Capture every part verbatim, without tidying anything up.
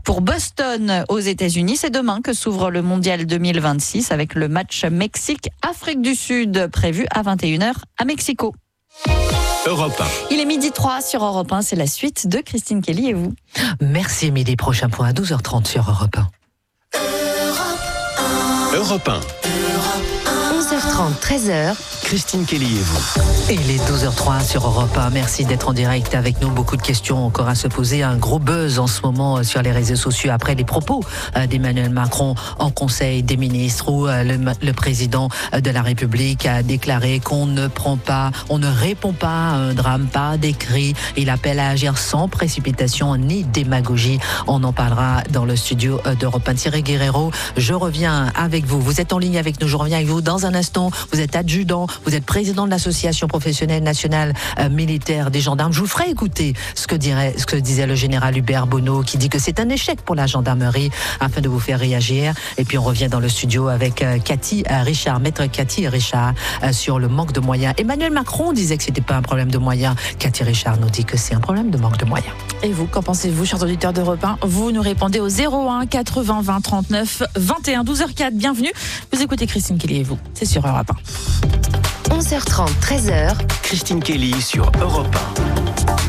pour Boston aux États-Unis. C'est demain que s'ouvre le Mondial deux mille vingt-six avec le match Mexique-Afrique du Sud prévu à vingt et une heures à Mexico. Europe un. Il est midi trois sur Europe un, c'est la suite de Christine Kelly et vous. Merci, midi prochain point à douze heures trente sur Europe un. Europe un. onze heures trente, treize heures. Christine Kelly et vous. Et il est douze heures trois sur Europe un. Merci d'être en direct avec nous. Beaucoup de questions encore à se poser. Un gros buzz en ce moment sur les réseaux sociaux après les propos d'Emmanuel Macron en Conseil des ministres où le, le président de la République a déclaré qu'on ne prend pas, on ne répond pas à un drame par des cris. Il appelle à agir sans précipitation ni démagogie. On en parlera dans le studio d'Europe un. Thierry Guerrero, je reviens avec vous. Vous êtes en ligne avec nous. Je reviens avec vous dans un instant. Vous êtes adjudant. Vous êtes président de l'association professionnelle nationale euh, militaire des gendarmes. Je vous ferai écouter ce que, dirait, ce que disait le général Hubert Bonneau, qui dit que c'est un échec pour la gendarmerie, afin de vous faire réagir. Et puis on revient dans le studio avec euh, Cathy euh, Richard, maître Cathy Richard, euh, sur le manque de moyens. Emmanuel Macron disait que c'était pas un problème de moyens. Cathy Richard nous dit que c'est un problème de manque de moyens. Et vous, qu'en pensez-vous, chers auditeurs d'Europe un? Vous nous répondez au zéro un quatre-vingts vingt trente-neuf vingt et un, douze heures quatre. Bienvenue. Vous écoutez Christine Kelly et vous. C'est sur Europe un. onze heures trente, treize heures. Christine Kelly sur Europe un.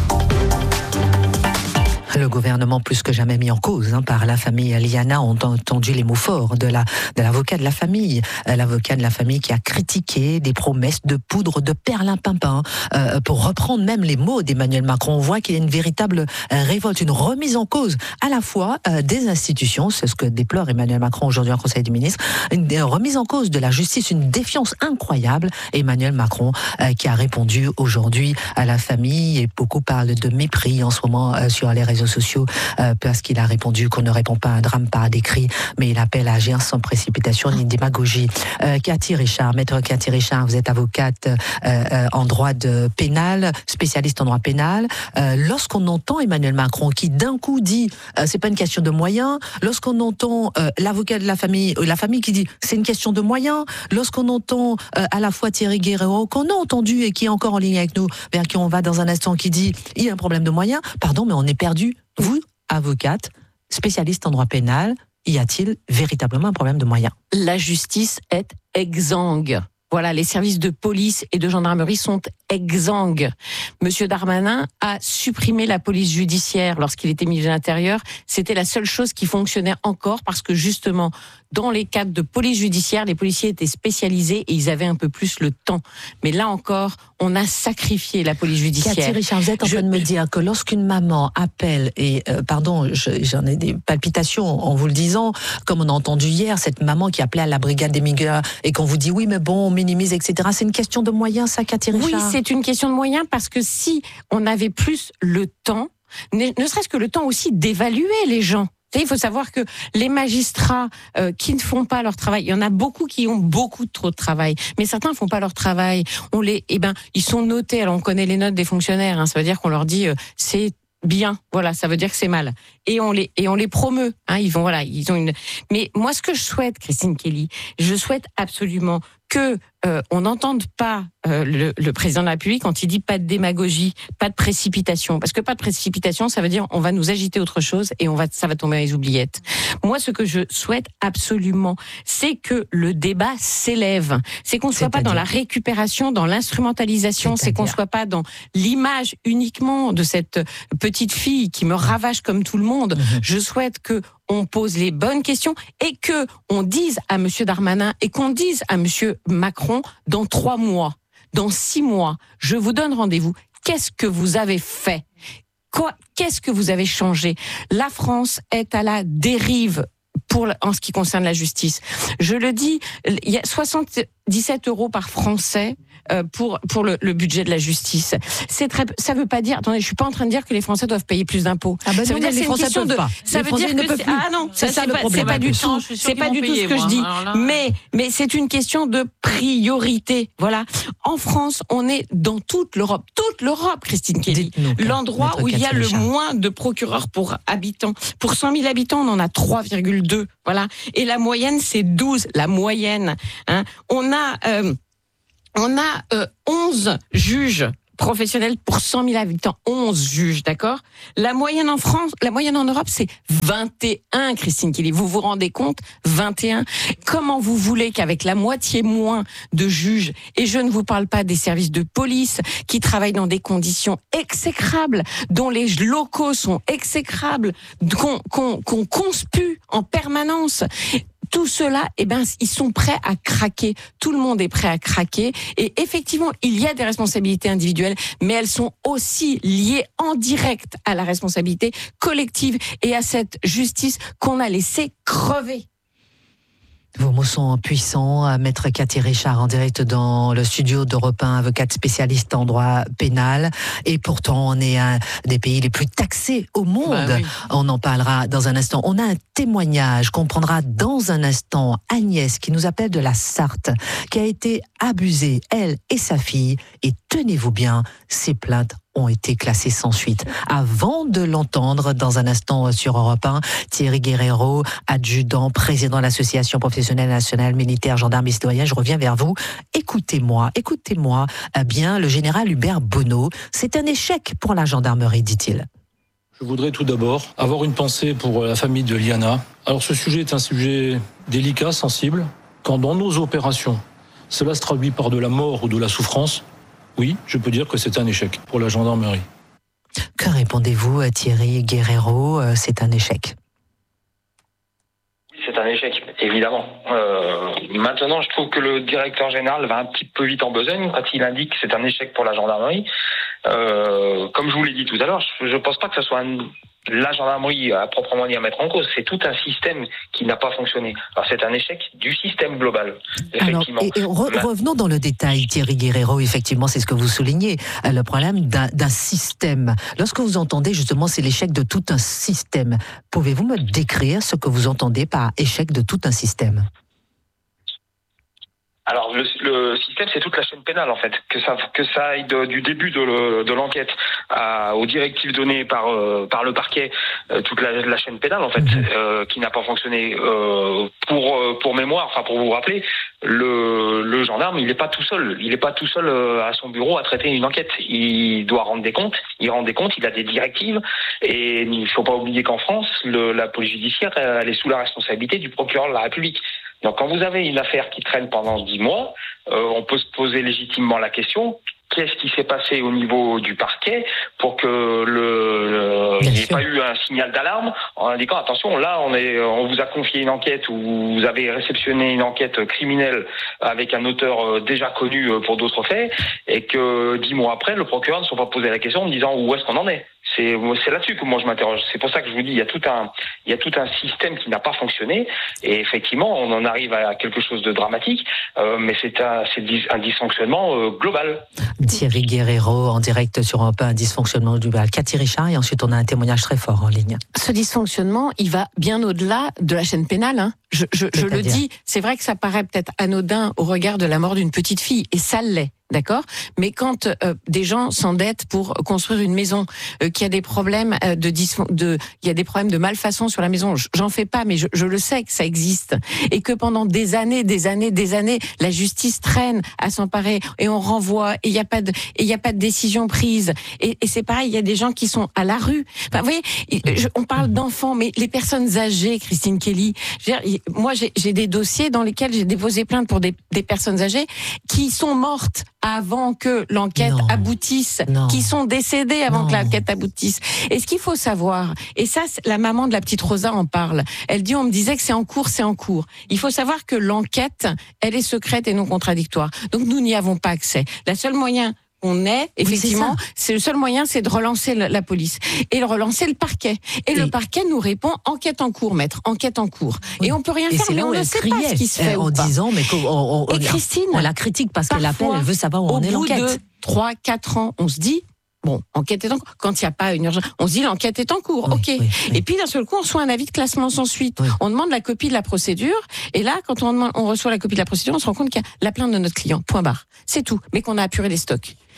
Le gouvernement plus que jamais mis en cause hein, par la famille Liana. On a entendu les mots forts de, la, de l'avocat de la famille. Euh, l'avocat de la famille qui a critiqué des promesses de poudre de perlimpinpin. Euh, pour reprendre même les mots d'Emmanuel Macron, on voit qu'il y a une véritable euh, révolte, une remise en cause à la fois euh, des institutions, c'est ce que déplore Emmanuel Macron aujourd'hui en Conseil des ministres, une remise en cause de la justice, une défiance incroyable. Emmanuel Macron euh, qui a répondu aujourd'hui à la famille, et beaucoup parlent de mépris en ce moment euh, sur les réseaux sociaux euh, parce qu'il a répondu qu'on ne répond pas à un drame par des cris, mais il appelle à agir sans précipitation ni démagogie. Euh, Cathy Richard, maître Cathy Richard, vous êtes avocate euh, euh, en droit de pénal, spécialiste en droit pénal. Euh, lorsqu'on entend Emmanuel Macron qui d'un coup dit euh, c'est pas une question de moyens, lorsqu'on entend euh, l'avocat de la famille, euh, la famille qui dit c'est une question de moyens, lorsqu'on entend euh, à la fois Thierry Guerrero qu'on a entendu et qui est encore en ligne avec nous, vers qui on va dans un instant, qui dit il y a un problème de moyens, pardon mais on est perdu. Vous, avocate, spécialiste en droit pénal, y a-t-il véritablement un problème de moyens? La justice est exsangue. Voilà, les services de police et de gendarmerie sont exsangues. Monsieur Darmanin a supprimé la police judiciaire lorsqu'il était ministre de l'Intérieur. C'était la seule chose qui fonctionnait encore parce que justement, dans les cadres de police judiciaire, les policiers étaient spécialisés et ils avaient un peu plus le temps. Mais là encore, on a sacrifié la police judiciaire. Cathy Richard, vous êtes en Je... train de me dire que lorsqu'une maman appelle, et euh, pardon, je, j'en ai des palpitations en vous le disant, comme on a entendu hier, cette maman qui appelait à la brigade des migrants et qu'on vous dit oui mais bon, on minimise, et cetera. C'est une question de moyens, ça, Cathy Richard? Oui, c'est une question de moyens parce que si on avait plus le temps, ne, ne serait-ce que le temps aussi d'évaluer les gens. Il faut savoir que les magistrats euh, qui ne font pas leur travail, il y en a beaucoup qui ont beaucoup trop de travail, mais certains ne font pas leur travail. On les, eh ben, ils sont notés. Alors on connaît les notes des fonctionnaires. Hein, ça veut dire qu'on leur dit euh, c'est bien, voilà, ça veut dire que c'est mal. Et on les et on les promeut. Hein, ils vont voilà, ils ont une. Mais moi, ce que je souhaite, Christine Kelly, je souhaite absolument que euh, on n'entende pas euh, le, le président de la République quand il dit pas de démagogie, pas de précipitation, parce que pas de précipitation, ça veut dire on va nous agiter autre chose et on va ça va tomber dans les oubliettes. Moi, ce que je souhaite absolument, c'est que le débat s'élève, c'est qu'on soit pas dans la récupération, dans l'instrumentalisation, c'est qu'on soit pas dans l'image uniquement de cette petite fille qui me ravage comme tout le monde. Mmh. Je souhaite que on pose les bonnes questions et que on dise à Monsieur Darmanin et qu'on dise à Monsieur Macron dans trois mois, dans six mois, je vous donne rendez-vous. Qu'est-ce que vous avez fait? Quoi? Qu'est-ce que vous avez changé? La France est à la dérive pour en ce qui concerne la justice. Je le dis, il y a soixante-dix-sept euros par Français euh, pour pour le, le budget de la justice. C'est très, ça veut pas dire. Attendez, je suis pas en train de dire que les Français doivent payer plus d'impôts. Ah ben ça non, veut dire les c'est Français une question peuvent de. pas. Ça les veut Français dire ne que peuvent c'est, plus. ah non, c'est ça, ça c'est le pas, problème. c'est pas du tout. Non, je suis sûre C'est qu'ils pas vont du tout payer, ce que moi. je dis. Alors là- Mais mais c'est une question de priorité. Voilà. En France, on est dans toute l'Europe, toute l'Europe, Christine Kelly. Dites-nous, L'endroit Maître où il y a Cathy le Richard. moins de procureurs pour habitants. Pour cent mille habitants, on en a trois virgule deux. Voilà. Et la moyenne, c'est douze. La moyenne. Hein. On a, euh, on a euh, onze juges professionnels pour cent mille habitants, onze juges, d'accord? La moyenne en France, la moyenne en Europe, c'est vingt et un, Christine Kelly. Vous vous rendez compte? vingt et un. Comment vous voulez qu'avec la moitié moins de juges, et je ne vous parle pas des services de police qui travaillent dans des conditions exécrables, dont les locaux sont exécrables, qu'on, qu'on, qu'on conspue en permanence, tout cela, eh ben, ils sont prêts à craquer. Tout le monde est prêt à craquer. Et effectivement, il y a des responsabilités individuelles, mais elles sont aussi liées en direct à la responsabilité collective et à cette justice qu'on a laissé crever. Vos mots sont puissants. Maître Cathy Richard en direct dans le studio d'Europe un, avocate spécialiste en droit pénal. Et pourtant, on est un des pays les plus taxés au monde. Bah oui. On en parlera dans un instant. On a un témoignage qu'on prendra dans un instant. Agnès, qui nous appelle de la Sarthe, qui a été abusée, elle et sa fille. Et tenez-vous bien, ses plaintes ont été classées sans suite. Avant de l'entendre dans un instant sur Europe un, Thierry Guerrero, adjudant, président de l'Association professionnelle nationale militaire, gendarme et citoyen, je reviens vers vous. Écoutez-moi, écoutez-moi bien le général Hubert Bonneau. C'est un échec pour la gendarmerie, dit-il. Je voudrais tout d'abord avoir une pensée pour la famille de Liana. Alors ce sujet est un sujet délicat, sensible. Quand dans nos opérations, cela se traduit par de la mort ou de la souffrance, oui, je peux dire que c'est un échec pour la gendarmerie. Que répondez-vous, Thierry Guerrero? C'est un échec. Oui, c'est un échec, évidemment. Euh, maintenant, je trouve que le directeur général va un petit peu vite en besogne quand il indique que c'est un échec pour la gendarmerie. Euh, comme je vous l'ai dit tout à l'heure, je ne pense pas que ce soit un... la gendarmerie à proprement dit à mettre en cause, c'est tout un système qui n'a pas fonctionné. Alors c'est un échec du système global, effectivement. Alors, et, et re, revenons dans le détail, Thierry Guerrero, effectivement, c'est ce que vous soulignez, le problème d'un, d'un système. Lorsque vous entendez justement c'est l'échec de tout un système, pouvez-vous me décrire ce que vous entendez par échec de tout un système ? Alors le, le système, c'est toute la chaîne pénale en fait, que ça que ça aille de, du début de, le, de l'enquête à, aux directives données par euh, par le parquet, euh, toute la, la chaîne pénale en fait, euh, qui n'a pas fonctionné. Euh, pour pour mémoire, enfin pour vous rappeler, le le gendarme, il n'est pas tout seul, il n'est pas tout seul euh, à son bureau à traiter une enquête. Il doit rendre des comptes, il rend des comptes, il a des directives, et il faut pas oublier qu'en France, le, la police judiciaire, elle est sous la responsabilité du procureur de la République. Donc quand vous avez une affaire qui traîne pendant dix mois, euh, on peut se poser légitimement la question, qu'est-ce qui s'est passé au niveau du parquet pour que le, il n'y ait pas eu un signal d'alarme en indiquant attention, là on est, on vous a confié une enquête ou vous avez réceptionné une enquête criminelle avec un auteur déjà connu pour d'autres faits, et que dix mois après le procureur ne se soit pas posé la question en disant où est-ce qu'on en est. C'est, c'est là-dessus que moi je m'interroge. C'est pour ça que je vous dis, il y a tout un, il y a tout un système qui n'a pas fonctionné. Et effectivement, on en arrive à quelque chose de dramatique, euh, mais c'est un, c'est un dysfonctionnement euh, global. Thierry Guerrero en direct sur un peu un dysfonctionnement global. Cathy Richard, et ensuite on a un témoignage très fort en ligne. Ce dysfonctionnement, il va bien au-delà de la chaîne pénale. Hein. Je, je, je le dis, c'est vrai que ça paraît peut-être anodin au regard de la mort d'une petite fille, et ça l'est. D'accord, mais quand euh, des gens s'endettent pour construire une maison, euh, qu'il y a des problèmes euh, de dysfon- de, il y a des problèmes de malfaçon sur la maison, j'en fais pas, mais je, je le sais que ça existe, et que pendant des années, des années, des années, la justice traîne à s'emparer et on renvoie et il y a pas de, et il y a pas de décision prise, et, et c'est pareil, il y a des gens qui sont à la rue. Enfin, vous voyez, je, on parle d'enfants, mais les personnes âgées, Christine Kelly, je veux dire, moi j'ai, j'ai des dossiers dans lesquels j'ai déposé plainte pour des, des personnes âgées qui sont mortes avant que l'enquête non. aboutisse, non. qui sont décédées avant non. que l'enquête aboutisse. Et ce qu'il faut savoir, et ça, la maman de la petite Rosa en parle, elle dit, on me disait que c'est en cours, c'est en cours. Il faut savoir que l'enquête, elle est secrète et non contradictoire. Donc nous n'y avons pas accès. La seule moyen on est, effectivement, oui, c'est, c'est le seul moyen, c'est de relancer le, la police et de relancer le parquet. Et, et le parquet nous répond enquête en cours, maître, enquête en cours. Oui. Et on peut rien et faire, mais on ne sait pas ce qui se fait en ou pas. disant, mais on, on, et Christine, on la critique parce qu'elle appelle, elle veut savoir où on est l'enquête. Au bout de trois, quatre ans, on se dit, bon, enquête est en cours. Quand il n'y a pas une urgence, on se dit l'enquête est en cours, oui, ok. Oui, oui. Et puis d'un seul coup, on reçoit un avis de classement sans suite. Oui. On demande la copie de la procédure, et là, quand on, demande, on reçoit la copie de la procédure, on se rend compte qu'il y a la plainte de notre client. Point barre. C'est tout, mais qu'on a apuré les stocks.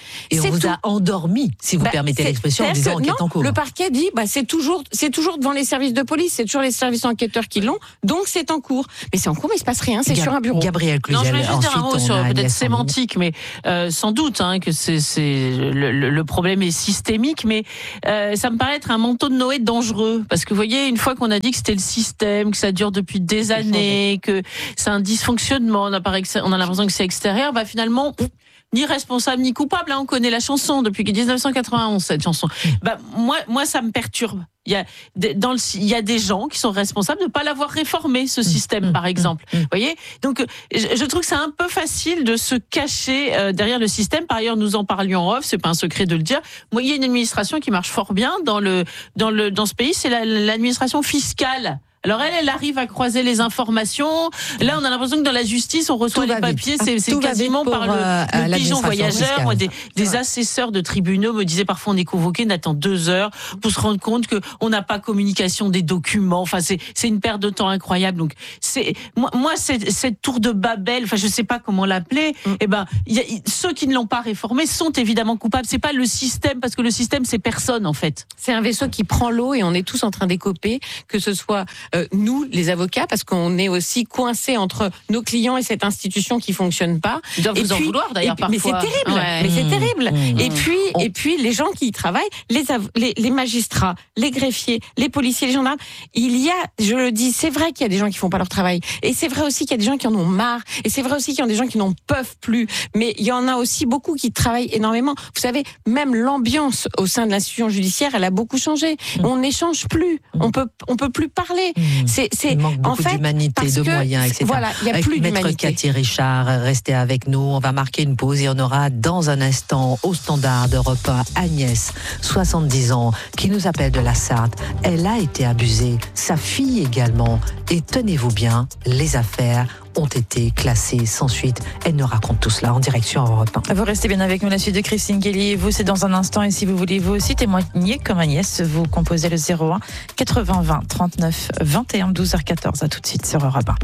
Et on C'est vous tout. a endormi, si vous Bah, permettez c'est- l'expression, en c'est-à-dire disant que enquête non, en cours. Le parquet dit, bah, c'est toujours, c'est toujours devant les services de police, c'est toujours les services enquêteurs qui l'ont, donc c'est en cours. Mais c'est en cours, mais il se passe rien, c'est Gab- sur un bureau. Gabriel Non, je Cluzel. voulais juste dire un mot Ensuite, sur on a peut-être Agnès Sandrine. sémantique, mais euh, sans doute hein, que c'est, c'est le, le- le problème est systémique, mais euh, ça me paraît être un manteau de Noé dangereux, parce que vous voyez, une fois qu'on a dit que c'était le système, que ça dure depuis des années, que c'est un dysfonctionnement, on a, par ex- on a l'impression que c'est extérieur, bah finalement. Pff, ni responsable ni coupable, hein, on connaît la chanson depuis dix-neuf cent quatre-vingt-onze, cette chanson. Bah, moi, moi, ça me perturbe. Il y a des, dans le, il y a des gens qui sont responsables de ne pas l'avoir réformé, ce système, par exemple. Vous voyez? Donc, je, je trouve que c'est un peu facile de se cacher euh, derrière le système. Par ailleurs, nous en parlions en off, c'est pas un secret de le dire. Moi, il y a une administration qui marche fort bien dans le, dans le, dans ce pays, c'est la, l'administration fiscale. Alors elle, elle arrive à croiser les informations. Là, on a l'impression que dans la justice, on reçoit Tout les va papiers, vite. c'est, c'est Tout va quasiment vite pour, par le, euh, le pigeon l'administration voyageur. fiscale. Moi, des, des assesseurs de tribunaux me disaient parfois on est convoqué, on attend deux heures pour se rendre compte que on n'a pas communication des documents. Enfin, c'est c'est une perte de temps incroyable. Donc c'est moi, moi c'est, cette tour de Babel. Enfin, je sais pas comment l'appeler. Mm. Eh ben, y a, ceux qui ne l'ont pas réformé sont évidemment coupables. C'est pas le système, parce que le système c'est personne en fait. C'est un vaisseau qui prend l'eau et on est tous en train d'écoper, que ce soit euh, nous, les avocats, parce qu'on est aussi coincés entre nos clients et cette institution qui fonctionne pas. Ils doivent Et vous en puis- vouloir d'ailleurs et puis- parfois. Mais c'est terrible. Ouais. Mais c'est Mmh, terrible. mmh. Et puis, On- et puis les gens qui y travaillent, les, av- les les magistrats, les greffiers, les policiers, les gendarmes. Il y a, je le dis, c'est vrai qu'il y a des gens qui font pas leur travail. Et c'est vrai aussi qu'il y a des gens qui en ont marre. Et c'est vrai aussi qu'il y a des gens qui n'en peuvent plus. Mais il y en a aussi beaucoup qui travaillent énormément. Vous savez, même l'ambiance au sein de l'institution judiciaire, elle a beaucoup changé. Mmh. On n'échange plus. On peut, on peut plus parler. Mmh. C'est, c'est, Il manque en beaucoup fait, d'humanité, parce de que, moyens, et cetera. Voilà, il n'y a Avec plus Maître d'humanité. Cathy Richard, restez avec nous. On va marquer une pause et on aura dans un instant au standard d'Europe un Agnès, soixante-dix ans, qui nous appelle de la Sarthe. Elle a été abusée, sa fille également. Et tenez-vous bien, les affaires ont été classées sans suite. Elle nous raconte tout cela en direction Europe un. Vous restez bien avec nous, la suite de Christine Kelly. Et vous, c'est dans un instant. Et si vous voulez vous aussi témoigner comme Agnès, vous composez le zéro un quatre-vingts vingt trente-neuf vingt et un douze heures quatorze. À tout de suite sur Europe un.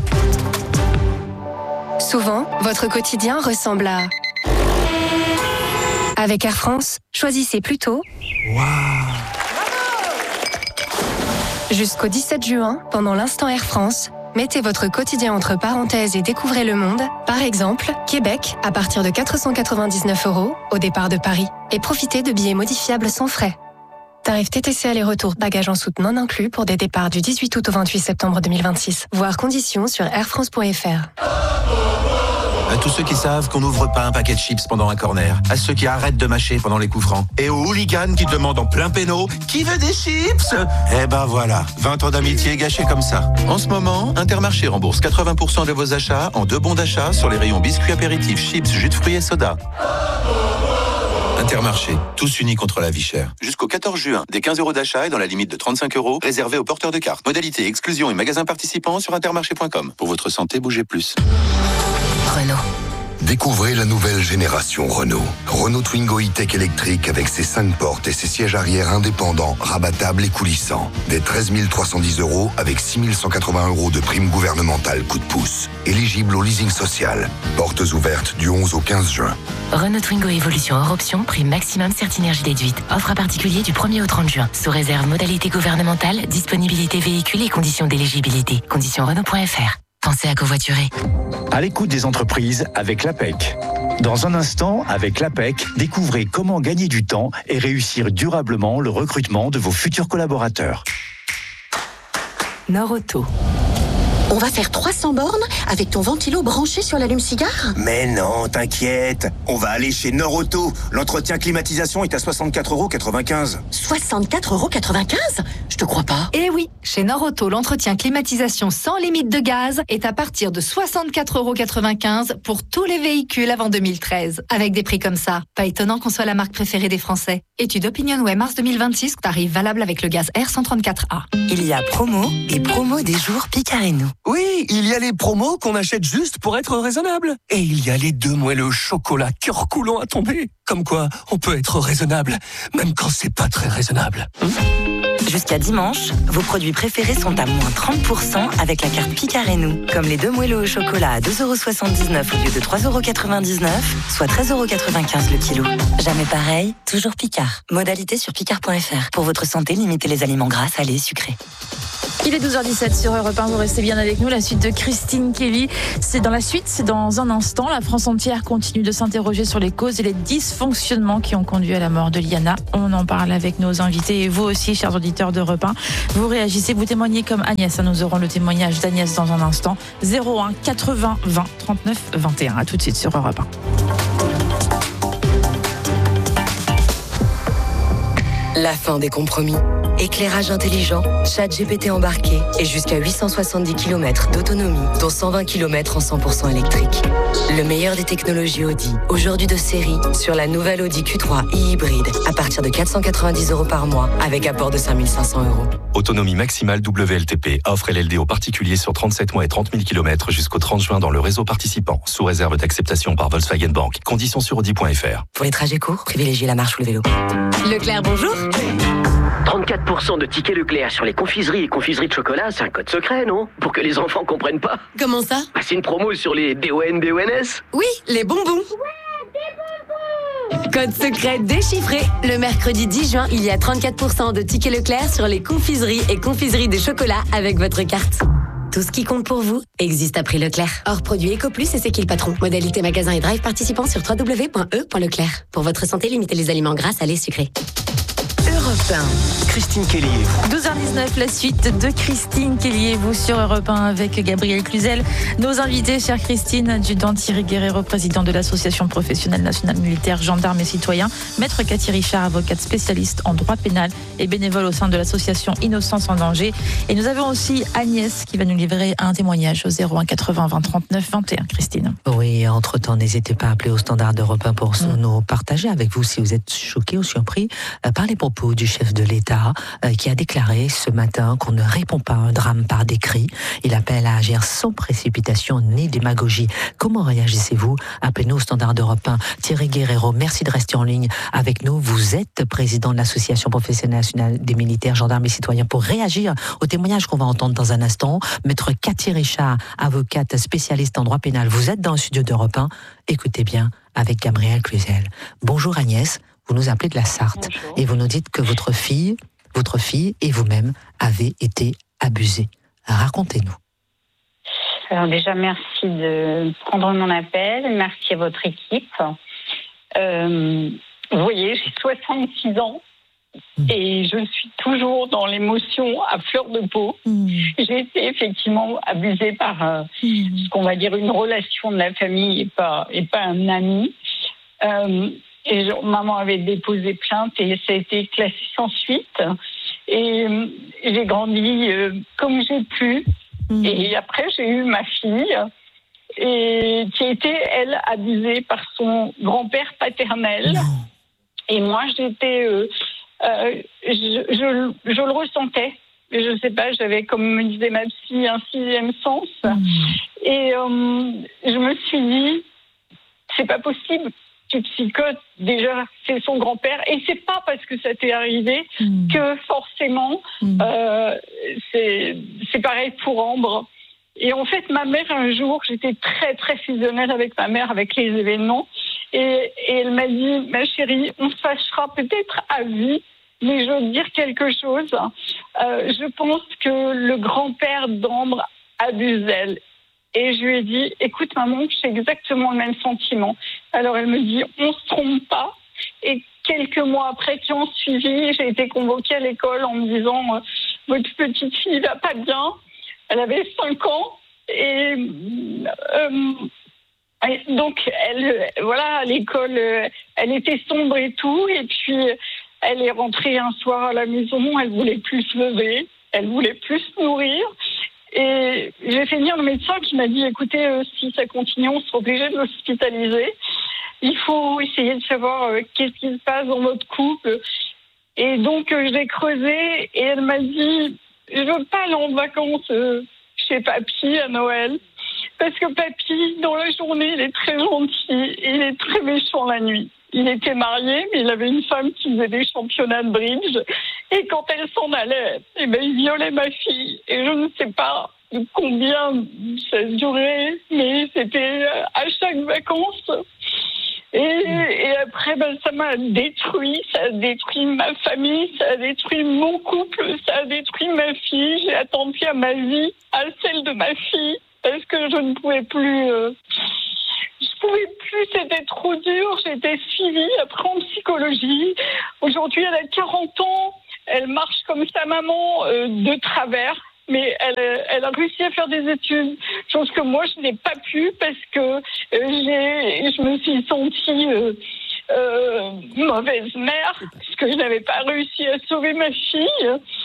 Souvent, votre quotidien ressemble à... Avec Air France, choisissez plutôt... Jusqu'au dix-sept juin, pendant l'instant Air France, mettez votre quotidien entre parenthèses et découvrez le monde. Par exemple, Québec, à partir de quatre cent quatre-vingt-dix-neuf euros au départ de Paris. Et profitez de billets modifiables sans frais. Tarif T T C aller-retour, bagages en soute non inclus pour des départs du dix-huit août au vingt-huit septembre deux mille vingt-six. Voir conditions sur airfrance point f r. À tous ceux qui savent qu'on n'ouvre pas un paquet de chips pendant un corner. À ceux qui arrêtent de mâcher pendant les coups francs. Et aux hooligans qui demandent en plein péno « Qui veut des chips ?» Eh ben voilà, vingt ans d'amitié gâchés comme ça. En ce moment, Intermarché rembourse quatre-vingts pour cent de vos achats en deux bons d'achat sur les rayons biscuits apéritifs, chips, jus de fruits et soda. Intermarché, tous unis contre la vie chère. Jusqu'au quatorze juin, des quinze euros d'achat et dans la limite de trente-cinq euros, réservés aux porteurs de cartes. Modalité, exclusion et magasins participants sur intermarché point com. Pour votre santé, bougez plus. Renault. Découvrez la nouvelle génération Renault. Renault Twingo e-Tech électrique avec ses cinq portes et ses sièges arrière indépendants, rabattables et coulissants. Des treize mille trois cent dix euros avec six mille cent quatre-vingts euros de prime gouvernementale coup de pouce. Éligible au leasing social. Portes ouvertes du onze au quinze juin. Renault Twingo Évolution hors option, prime maximum Certinergie déduite. Offre à particulier du premier au trente juin. Sous réserve modalité gouvernementale, disponibilité véhicule et conditions d'éligibilité. Conditions Renault point f r. Pensez à covoiturer. À l'écoute des entreprises avec l'A P E C. Dans un instant, avec l'A P E C, découvrez comment gagner du temps et réussir durablement le recrutement de vos futurs collaborateurs. Norauto. On va faire trois cents bornes avec ton ventilo branché sur l'allume-cigare ? Mais non, t'inquiète. On va aller chez Norauto. L'entretien climatisation est à soixante-quatre euros quatre-vingt-quinze. soixante-quatre euros quatre-vingt-quinze ? Je te crois pas. Eh oui, chez Norauto, l'entretien climatisation sans limite de gaz est à partir de soixante-quatre euros quatre-vingt-quinze pour tous les véhicules avant deux mille treize. Avec des prix comme ça, pas étonnant qu'on soit la marque préférée des Français. Étude OpinionWay mars deux mille vingt-six, tarif valable avec le gaz R cent trente-quatre A. Il y a promo et promo des jours Picarenou. Oui, il y a les promos qu'on achète juste pour être raisonnable. Et il y a les deux moelleux au chocolat cœur coulant à tomber. Comme quoi, on peut être raisonnable, même quand c'est pas très raisonnable. Jusqu'à dimanche, vos produits préférés sont à moins trente pour cent avec la carte Picard et nous. Comme les deux moelleux au chocolat à deux euros soixante-dix-neuf au lieu de trois euros quatre-vingt-dix-neuf, soit treize euros quatre-vingt-quinze le kilo. Jamais pareil, toujours Picard. Modalité sur picard point f r. Pour votre santé, limitez les aliments gras, salés et sucrés. Il est douze heures dix-sept sur Europe un, vous restez bien avec nous. La suite de Christine Kelly, c'est dans la suite, c'est dans un instant. La France entière continue de s'interroger sur les causes et les dysfonctionnements qui ont conduit à la mort de Liana. On en parle avec nos invités et vous aussi, chers auditeurs d'Europe un. Vous réagissez, vous témoignez comme Agnès. Nous aurons le témoignage d'Agnès dans un instant. zéro un quatre-vingts vingt trente-neuf vingt et un. À tout de suite sur Europe un. La fin des compromis. Éclairage intelligent, chat G P T embarqué et jusqu'à huit cent soixante-dix kilomètres d'autonomie, dont cent vingt kilomètres en cent pour cent électrique. Le meilleur des technologies Audi, aujourd'hui de série, sur la nouvelle Audi Q trois e-hybride, à partir de quatre cent quatre-vingt-dix euros par mois, avec apport de cinq mille cinq cents euros. Autonomie maximale W L T P. Offre L L D aux particuliers sur trente-sept mois et trente mille kilomètres jusqu'au trente juin dans le réseau participant, sous réserve d'acceptation par Volkswagen Bank. Conditions sur audi point f r. Pour les trajets courts, privilégiez la marche ou le vélo. Leclerc, bonjour. trente-quatre pour cent de tickets Leclerc sur les confiseries et confiseries de chocolat, c'est un code secret, non? Pour que les enfants comprennent pas. Comment ça? Bah, c'est une promo sur les B O N B O N S. Oui, les bonbons. Code secret déchiffré. Le mercredi dix juin, il y a trente-quatre pour cent de tickets Leclerc sur les confiseries et confiseries de chocolat avec votre carte. Tout ce qui compte pour vous existe à prix Leclerc. Hors produit EcoPlus et c'est qui le patron. Modalité magasin et drive participant sur w w w point e point leclerc. Pour votre santé, limitez les aliments gras, salés, sucrés. Europe un. Christine Kelly et vous. douze heures dix-neuf, la suite de Christine Kelly et vous sur Europe un avec Gabriel Cluzel. Nos invités, chère Christine, adjudant Thierry Guerrero, président de l'Association professionnelle nationale militaire, gendarmes et citoyens, maître Cathy Richard, avocate spécialiste en droit pénal et bénévole au sein de l'association Innocence en danger. Et nous avons aussi Agnès qui va nous livrer un témoignage au zéro un quatre-vingts vingt trente-neuf vingt et un. Christine. Oui, entre-temps, n'hésitez pas à appeler au standard d'Europe un pour mmh. nous partager avec vous si vous êtes choqués ou surpris euh, par les propos du chef de l'État euh, qui a déclaré ce matin qu'on ne répond pas à un drame par des cris. Il appelle à agir sans précipitation ni démagogie. Comment réagissez-vous? Appelez-nous au standard d'Europe un. Thierry Guerrero, merci de rester en ligne avec nous. Vous êtes président de l'Association professionnelle nationale des militaires, gendarmes et citoyens pour réagir au témoignage qu'on va entendre dans un instant. Maître Cathy Richard, avocate spécialiste en droit pénal. Vous êtes dans le studio d'Europe un. Écoutez bien avec Gabriel Cluzel. Bonjour Agnès. Vous nous appelez de la Sarthe. Bonjour. Et vous nous dites que votre fille, votre fille et vous-même avez été abusés. Racontez-nous. Alors déjà, merci de prendre mon appel. Merci à votre équipe. Euh, vous voyez, j'ai soixante-six ans mmh. et je suis toujours dans l'émotion à fleur de peau. Mmh. J'ai été effectivement abusée par euh, mmh. ce qu'on va dire une relation de la famille et pas, et pas un ami. Euh, Et je, maman avait déposé plainte et ça a été classé sans suite. Et euh, j'ai grandi euh, comme j'ai pu. Mmh. Et après, j'ai eu ma fille et qui a été, elle, abusée par son grand-père paternel. Mmh. Et moi, j'étais... Euh, euh, je, je, je le ressentais. Je ne sais pas, j'avais, comme me disait ma psy, un sixième sens. Mmh. Et euh, je me suis dit, c'est pas possible. Tu psychotes, déjà, c'est son grand-père. Et c'est pas parce que ça t'est arrivé mmh. que forcément, mmh. euh, c'est, c'est pareil pour Ambre. Et en fait, ma mère, un jour, j'étais très, très fusionnelle avec ma mère, avec les événements. Et, et elle m'a dit, ma chérie, on se fâchera peut-être à vie, mais je veux te dire quelque chose. Euh, je pense que le grand-père d'Ambre abuse d'elle. Et je lui ai dit, écoute maman, j'ai exactement le même sentiment. Alors elle me dit, on se trompe pas. Et quelques mois après qui ont suivi, j'ai été convoquée à l'école en me disant, votre petite fille va pas bien. Elle avait cinq ans. Et, euh, et donc, elle, voilà, à l'école, elle était sombre et tout. Et puis, elle est rentrée un soir à la maison, elle voulait plus se lever, elle voulait plus se nourrir. Et j'ai fait venir le médecin qui m'a dit, écoutez, euh, si ça continue, on sera obligé de l'hospitaliser. Il faut essayer de savoir euh, qu'est-ce qui se passe dans votre couple. Et donc, euh, je l'ai creusé et elle m'a dit, je veux pas aller en vacances euh, chez papy à Noël. Parce que papy, dans la journée, il est très gentil et il est très méchant la nuit. Il était marié, mais il avait une femme qui faisait des championnats de bridge. Et quand elle s'en allait, eh ben, il violait ma fille. Et je ne sais pas combien ça durait, mais c'était à chaque vacances. Et, et après, ben, ça m'a détruit, ça a détruit ma famille, ça a détruit mon couple, ça a détruit ma fille. J'ai attendu à ma vie, à celle de ma fille, parce que je ne pouvais plus... Euh, je pouvais plus, c'était trop dur. J'ai été suivie après en psychologie. Aujourd'hui, elle a quarante ans, elle marche comme sa maman euh, de travers. Mais elle, elle a réussi à faire des études, chose que moi je n'ai pas pu parce que euh, j'ai, je me suis sentie euh, euh, mauvaise mère parce que je n'avais pas réussi à sauver ma fille.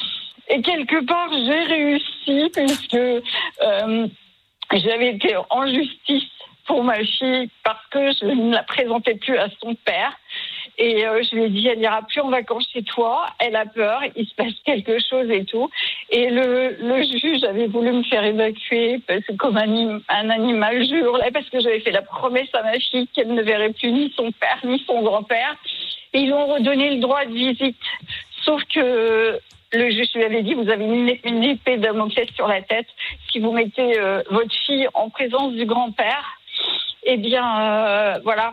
Et quelque part j'ai réussi puisque euh, j'avais été en justice pour ma fille parce que je ne la présentais plus à son père. Et euh, je lui ai dit, elle n'ira plus en vacances chez toi. Elle a peur, il se passe quelque chose et tout. Et le, le juge avait voulu me faire évacuer parce que comme un, un animal, je hurlais parce que j'avais fait la promesse à ma fille qu'elle ne verrait plus ni son père ni son grand-père. Et ils ont redonné le droit de visite. Sauf que le juge lui avait dit, vous avez une, une épée de Damoclès sur la tête. Si vous mettez euh, votre fille en présence du grand-père, eh bien, euh, voilà,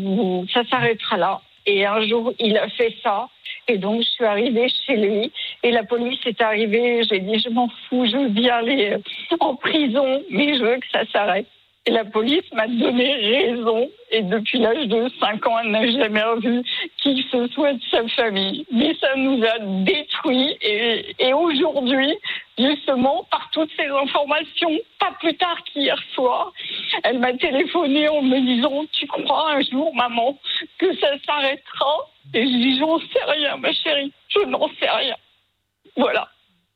ça s'arrêtera là. Et un jour, il a fait ça. Et donc, je suis arrivée chez lui. Et la police est arrivée. J'ai dit, je m'en fous, je veux bien aller en prison, mais je veux que ça s'arrête. Et la police m'a donné raison. Et depuis l'âge de cinq ans, elle n'a jamais revu qui que ce soit de sa famille. Mais ça nous a détruits. Et, et aujourd'hui, justement, par toutes ces informations, pas plus tard qu'hier soir, elle m'a téléphoné en me disant « Tu crois un jour, maman, que ça s'arrêtera ?» Et je dis « J'en sais rien, ma chérie. Je n'en sais rien. » Voilà.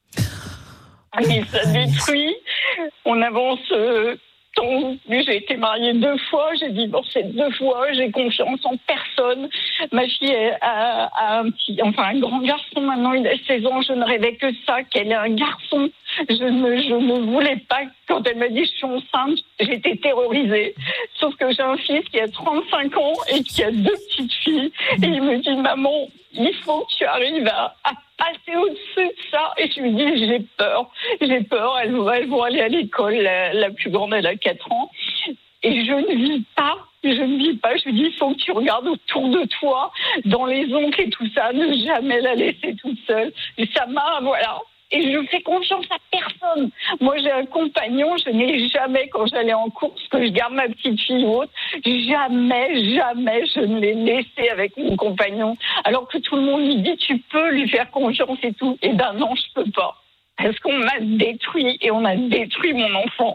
Mais ça détruit. On avance... Euh, Donc, j'ai été mariée deux fois, j'ai divorcé deux fois, j'ai confiance en personne. Ma fille a, a un petit, enfin un grand garçon maintenant, il a seize ans, je ne rêvais que ça, qu'elle ait un garçon. Je ne, je ne voulais pas, quand elle m'a dit je suis enceinte, j'étais terrorisée. Sauf que j'ai un fils qui a trente-cinq ans et qui a deux petites filles. Et il me dit, maman, il faut que tu arrives à, à passer au-dessus de ça. Et je lui dis, j'ai peur, j'ai peur, elles, elles vont aller à l'école, la, la plus grande, elle a quatre ans. Et je ne vis pas, je ne vis pas. Je lui dis, il faut que tu regardes autour de toi, dans les oncles et tout ça, ne jamais la laisser toute seule. Et ça m'a, voilà. Et je fais confiance à personne. Moi, j'ai un compagnon, je n'ai jamais, quand j'allais en course, que je garde ma petite fille ou autre, jamais, jamais je ne l'ai laissé avec mon compagnon. Alors que tout le monde me dit, tu peux lui faire confiance et tout. Eh ben non, je peux pas. Parce qu'on m'a détruit et on a détruit mon enfant.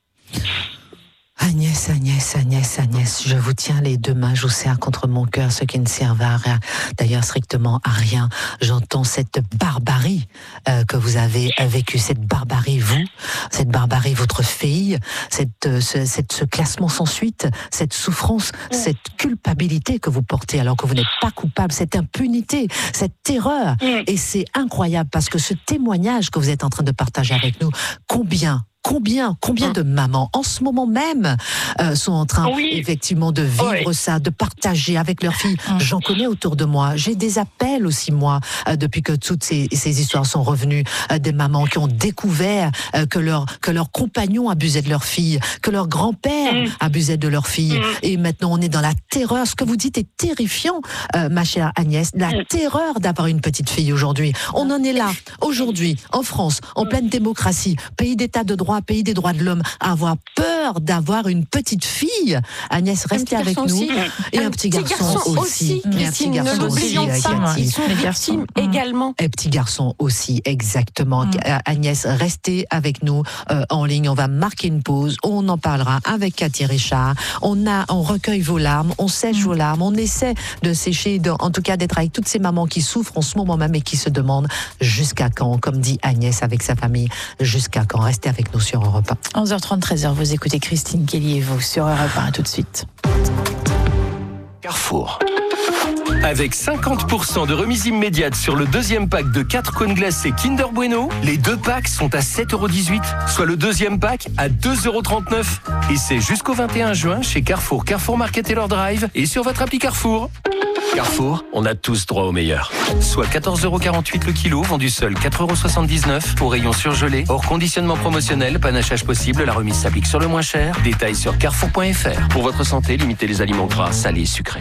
Agnès, Agnès, Agnès, Agnès, je vous tiens les deux mains, je vous serre contre mon cœur, ce qui ne servent à rien, d'ailleurs strictement à rien. J'entends cette barbarie euh, que vous avez vécue, cette barbarie vous, cette barbarie votre fille, cette, euh, ce, cette, ce classement sans suite, cette souffrance, cette culpabilité que vous portez alors que vous n'êtes pas coupable, cette impunité, cette terreur. Et c'est incroyable parce que ce témoignage que vous êtes en train de partager avec nous, combien Combien, combien de mamans en ce moment même euh, sont en train oui. effectivement de vivre oui. ça, de partager avec leurs filles. Mmh. J'en connais autour de moi. J'ai des appels aussi moi euh, depuis que toutes ces, ces histoires sont revenues, euh, des mamans qui ont découvert euh, que leur que leurs compagnons abusaient de leurs filles, que leur grand-père mmh. abusait de leurs filles. Mmh. Et maintenant on est dans la terreur. Ce que vous dites est terrifiant, euh, ma chère Agnès. La mmh. terreur d'avoir une petite fille aujourd'hui. On en est là aujourd'hui en France, en mmh. pleine démocratie, pays d'état de droit, pays des droits de l'homme, à avoir peur d'avoir une petite fille. Agnès, restez avec nous. Aussi. Et un, un petit, petit garçon, garçon aussi. aussi. Et un petit garçon aussi. Pas, ils sont victimes mmh. également. Et petit garçon aussi, exactement. Mmh. Agnès, restez avec nous euh, en ligne. On va marquer une pause. On en parlera avec Cathy Richard. On a, on recueille vos larmes, on sèche mmh. vos larmes, on essaie de sécher, de, en tout cas d'être avec toutes ces mamans qui souffrent en ce moment même et qui se demandent jusqu'à quand, comme dit Agnès avec sa famille, jusqu'à quand. Restez avec nous sur Europe un. onze heures trente, treize heures, vous écoutez Christine Kelly et vous sur Europe un, tout de suite. Carrefour. Avec cinquante pour cent de remise immédiate sur le deuxième pack de quatre cônes glacés Kinder Bueno, les deux packs sont à sept euros dix-huit, soit le deuxième pack à deux euros trente-neuf. Et c'est jusqu'au vingt et un juin chez Carrefour, Carrefour Market et leur Drive et sur votre appli Carrefour. Carrefour, on a tous droit au meilleur. Soit quatorze euros quarante-huit le kilo, vendu seul quatre euros soixante-dix-neuf pour rayon surgelé, hors conditionnement promotionnel, panachage possible, la remise s'applique sur le moins cher. Détails sur carrefour point f r. Pour votre santé, limitez les aliments gras, salés et sucrés.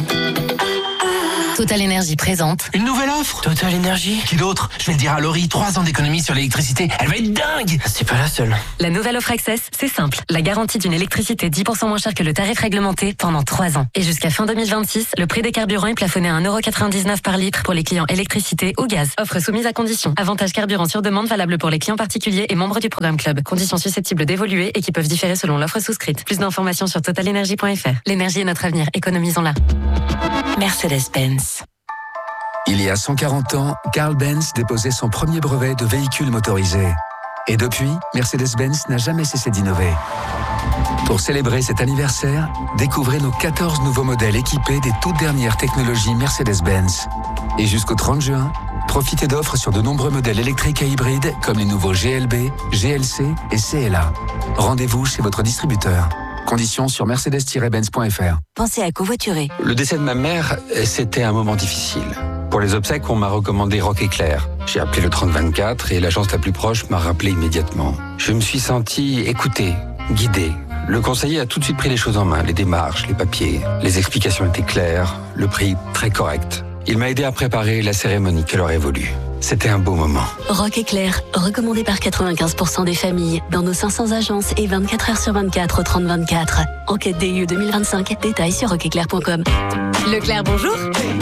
Total Énergie présente. Une nouvelle offre Total Énergie. Qui d'autre? Je vais le dire à Laurie, trois ans d'économie sur l'électricité. Elle va être dingue. C'est pas la seule. La nouvelle offre Access, c'est simple. La garantie d'une électricité dix pour cent moins chère que le tarif réglementé pendant trois ans. Et jusqu'à fin deux mille vingt-six, le prix des carburants est plafonné à un euro quatre-vingt-dix-neuf par litre pour les clients électricité ou gaz. Offre soumise à conditions. Avantage carburant sur demande valable pour les clients particuliers et membres du programme Club. Conditions susceptibles d'évoluer et qui peuvent différer selon l'offre souscrite. Plus d'informations sur total énergie point f r. L'énergie est notre avenir. Économisons-la. Mercedes-Benz. Il y a cent quarante ans, Carl Benz déposait son premier brevet de véhicule motorisé. Et depuis, Mercedes-Benz n'a jamais cessé d'innover. Pour célébrer cet anniversaire, découvrez nos quatorze nouveaux modèles équipés des toutes dernières technologies Mercedes-Benz. Et jusqu'au trente juin, profitez d'offres sur de nombreux modèles électriques et hybrides comme les nouveaux G L B, G L C et C L A. Rendez-vous chez votre distributeur. Conditions sur mercedes tiret benz point f r. Pensez à covoiturer. Le décès de ma mère, c'était un moment difficile. Pour les obsèques, on m'a recommandé Rock Éclair. J'ai appelé le trente vingt-quatre et l'agence la plus proche m'a rappelé immédiatement. Je me suis senti écouté, guidé. Le conseiller a tout de suite pris les choses en main, les démarches, les papiers. Les explications étaient claires, le prix très correct. Il m'a aidé à préparer la cérémonie qu'elle aurait voulu. C'était un beau moment. Rock Éclair, recommandé par quatre-vingt-quinze pour cent des familles, dans nos cinq cents agences et vingt-quatre heures sur vingt-quatre au trente vingt-quatre. Enquête D U deux mille vingt-cinq, détails sur rock éclair point com. Leclerc, bonjour.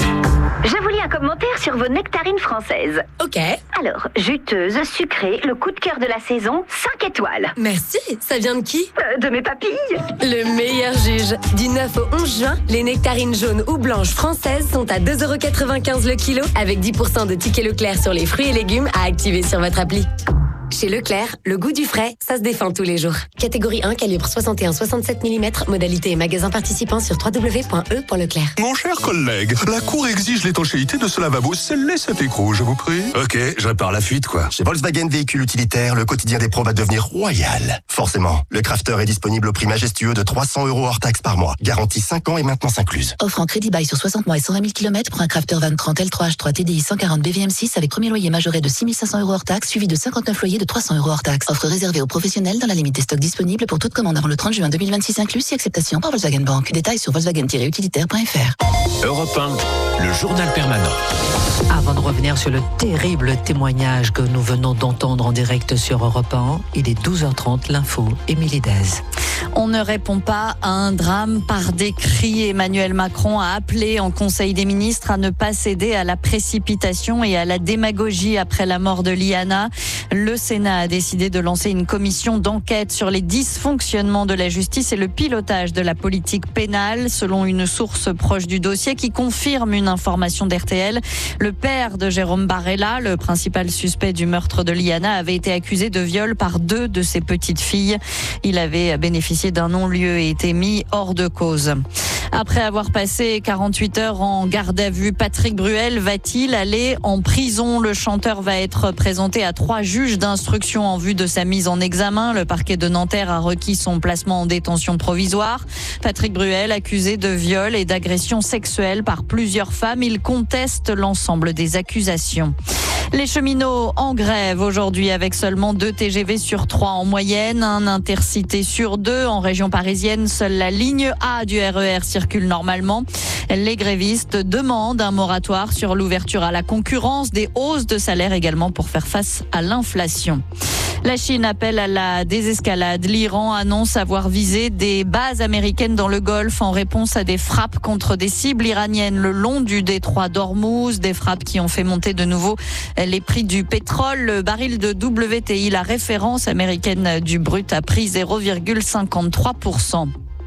Je vous lis un commentaire sur vos nectarines françaises. Ok. Alors, juteuse, sucrée, le coup de cœur de la saison, cinq étoiles. Merci. Ça vient de qui euh, De mes papilles. Le meilleur juge. Du neuf au onze juin, les nectarines jaunes ou blanches françaises sont à deux euros quatre-vingt-quinze le kilo, avec dix pour cent de tickets Leclerc sur les fruits et légumes à activer sur votre appli. Chez Leclerc, le goût du frais, ça se défend tous les jours. Catégorie un, calibre soixante et un soixante-sept millimètres, modalité et magasin participant sur w w w point e point leclerc. Mon cher collègue, la Cour exige l'étanchéité de ce lavabo scellé cet écrou, je vous prie. Ok, je répare la fuite, quoi. Chez Volkswagen Véhicules Utilitaires, le quotidien des pros va devenir royal. Forcément, le Crafter est disponible au prix majestueux de trois cents euros hors taxe par mois. Garantie cinq ans et maintenance incluse. Offre en crédit bail sur soixante mois et cent vingt mille kilomètres pour un Crafter vingt trente L trois H trois T D I cent quarante B V M six avec premier loyer majoré de six mille cinq cents euros hors taxe, suivi de cinquante-neuf loyers de trois cents euros hors taxe. Offre réservée aux professionnels dans la limite des stocks disponibles pour toute commande avant le trente juin deux mille vingt-six inclus, si acceptation par Volkswagen Bank. Détails sur volkswagen tiret utilitaire point f r. Europe un, le journal permanent. Avant de revenir sur le terrible témoignage que nous venons d'entendre en direct sur Europe un, il est douze heures trente, l'info, Émilie Dez. On ne répond pas à un drame par des cris. Emmanuel Macron a appelé en Conseil des ministres à ne pas céder à la précipitation et à la démagogie après la mort de Liana. Le Sénat a décidé de lancer une commission d'enquête sur les dysfonctionnements de la justice et le pilotage de la politique pénale, selon une source proche du dossier qui confirme une information d'R T L. Le père de Jérôme Barella, le principal suspect du meurtre de Liana, avait été accusé de viol par deux de ses petites filles. Il avait bénéficié d'un non-lieu et été mis hors de cause. Après avoir passé quarante-huit heures en garde à vue, Patrick Bruel va-t-il aller en prison? Le chanteur va être présenté à trois juges d'instruction en vue de sa mise en examen. Le parquet de Nanterre a requis son placement en détention provisoire. Patrick Bruel, accusé de viol et d'agression sexuelle par plusieurs femmes, il conteste l'ensemble des accusations. Les cheminots en grève aujourd'hui avec seulement deux T G V sur trois en moyenne, un intercité sur deux. En région parisienne, seule la ligne A du R E R circule normalement. Les grévistes demandent un moratoire sur l'ouverture à la concurrence, des hausses de salaire également pour faire face à l'inflation. La Chine appelle à la désescalade. L'Iran annonce avoir visé des bases américaines dans le Golfe en réponse à des frappes contre des cibles iraniennes le long du détroit d'Ormuz. Des frappes qui ont fait monter de nouveau les prix du pétrole. Le baril de W T I, la référence américaine du brut, a pris zéro virgule cinquante-trois pour cent.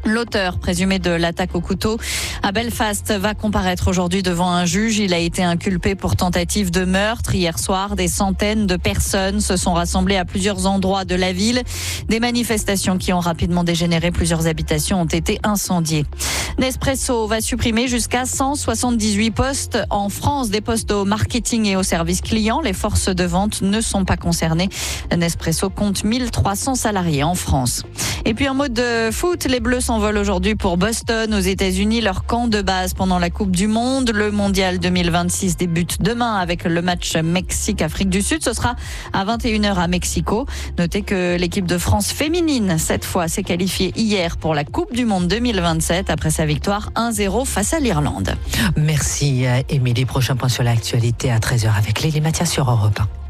L'auteur présumé de l'attaque au couteau à Belfast va comparaître aujourd'hui devant un juge. Il a été inculpé pour tentative de meurtre. Hier soir, des centaines de personnes se sont rassemblées à plusieurs endroits de la ville. Des manifestations qui ont rapidement dégénéré. Plusieurs habitations ont été incendiées. Nespresso va supprimer jusqu'à cent soixante-dix-huit postes en France, des postes au marketing et au service client. Les forces de vente ne sont pas concernées. Nespresso compte mille trois cents salariés en France. Et puis en mode de foot, les Bleus s'envolent aujourd'hui pour Boston, aux États-Unis, leur camp de base pendant la Coupe du Monde. Le Mondial deux mille vingt-six débute demain avec le match Mexique-Afrique du Sud. Ce sera à vingt et une heures à Mexico. Notez que l'équipe de France féminine, cette fois, s'est qualifiée hier pour la Coupe du Monde deux mille vingt-sept après sa victoire un zéro face à l'Irlande. Merci Émilie. Prochain point sur l'actualité à treize heures avec Lélie Mathias sur Europe un.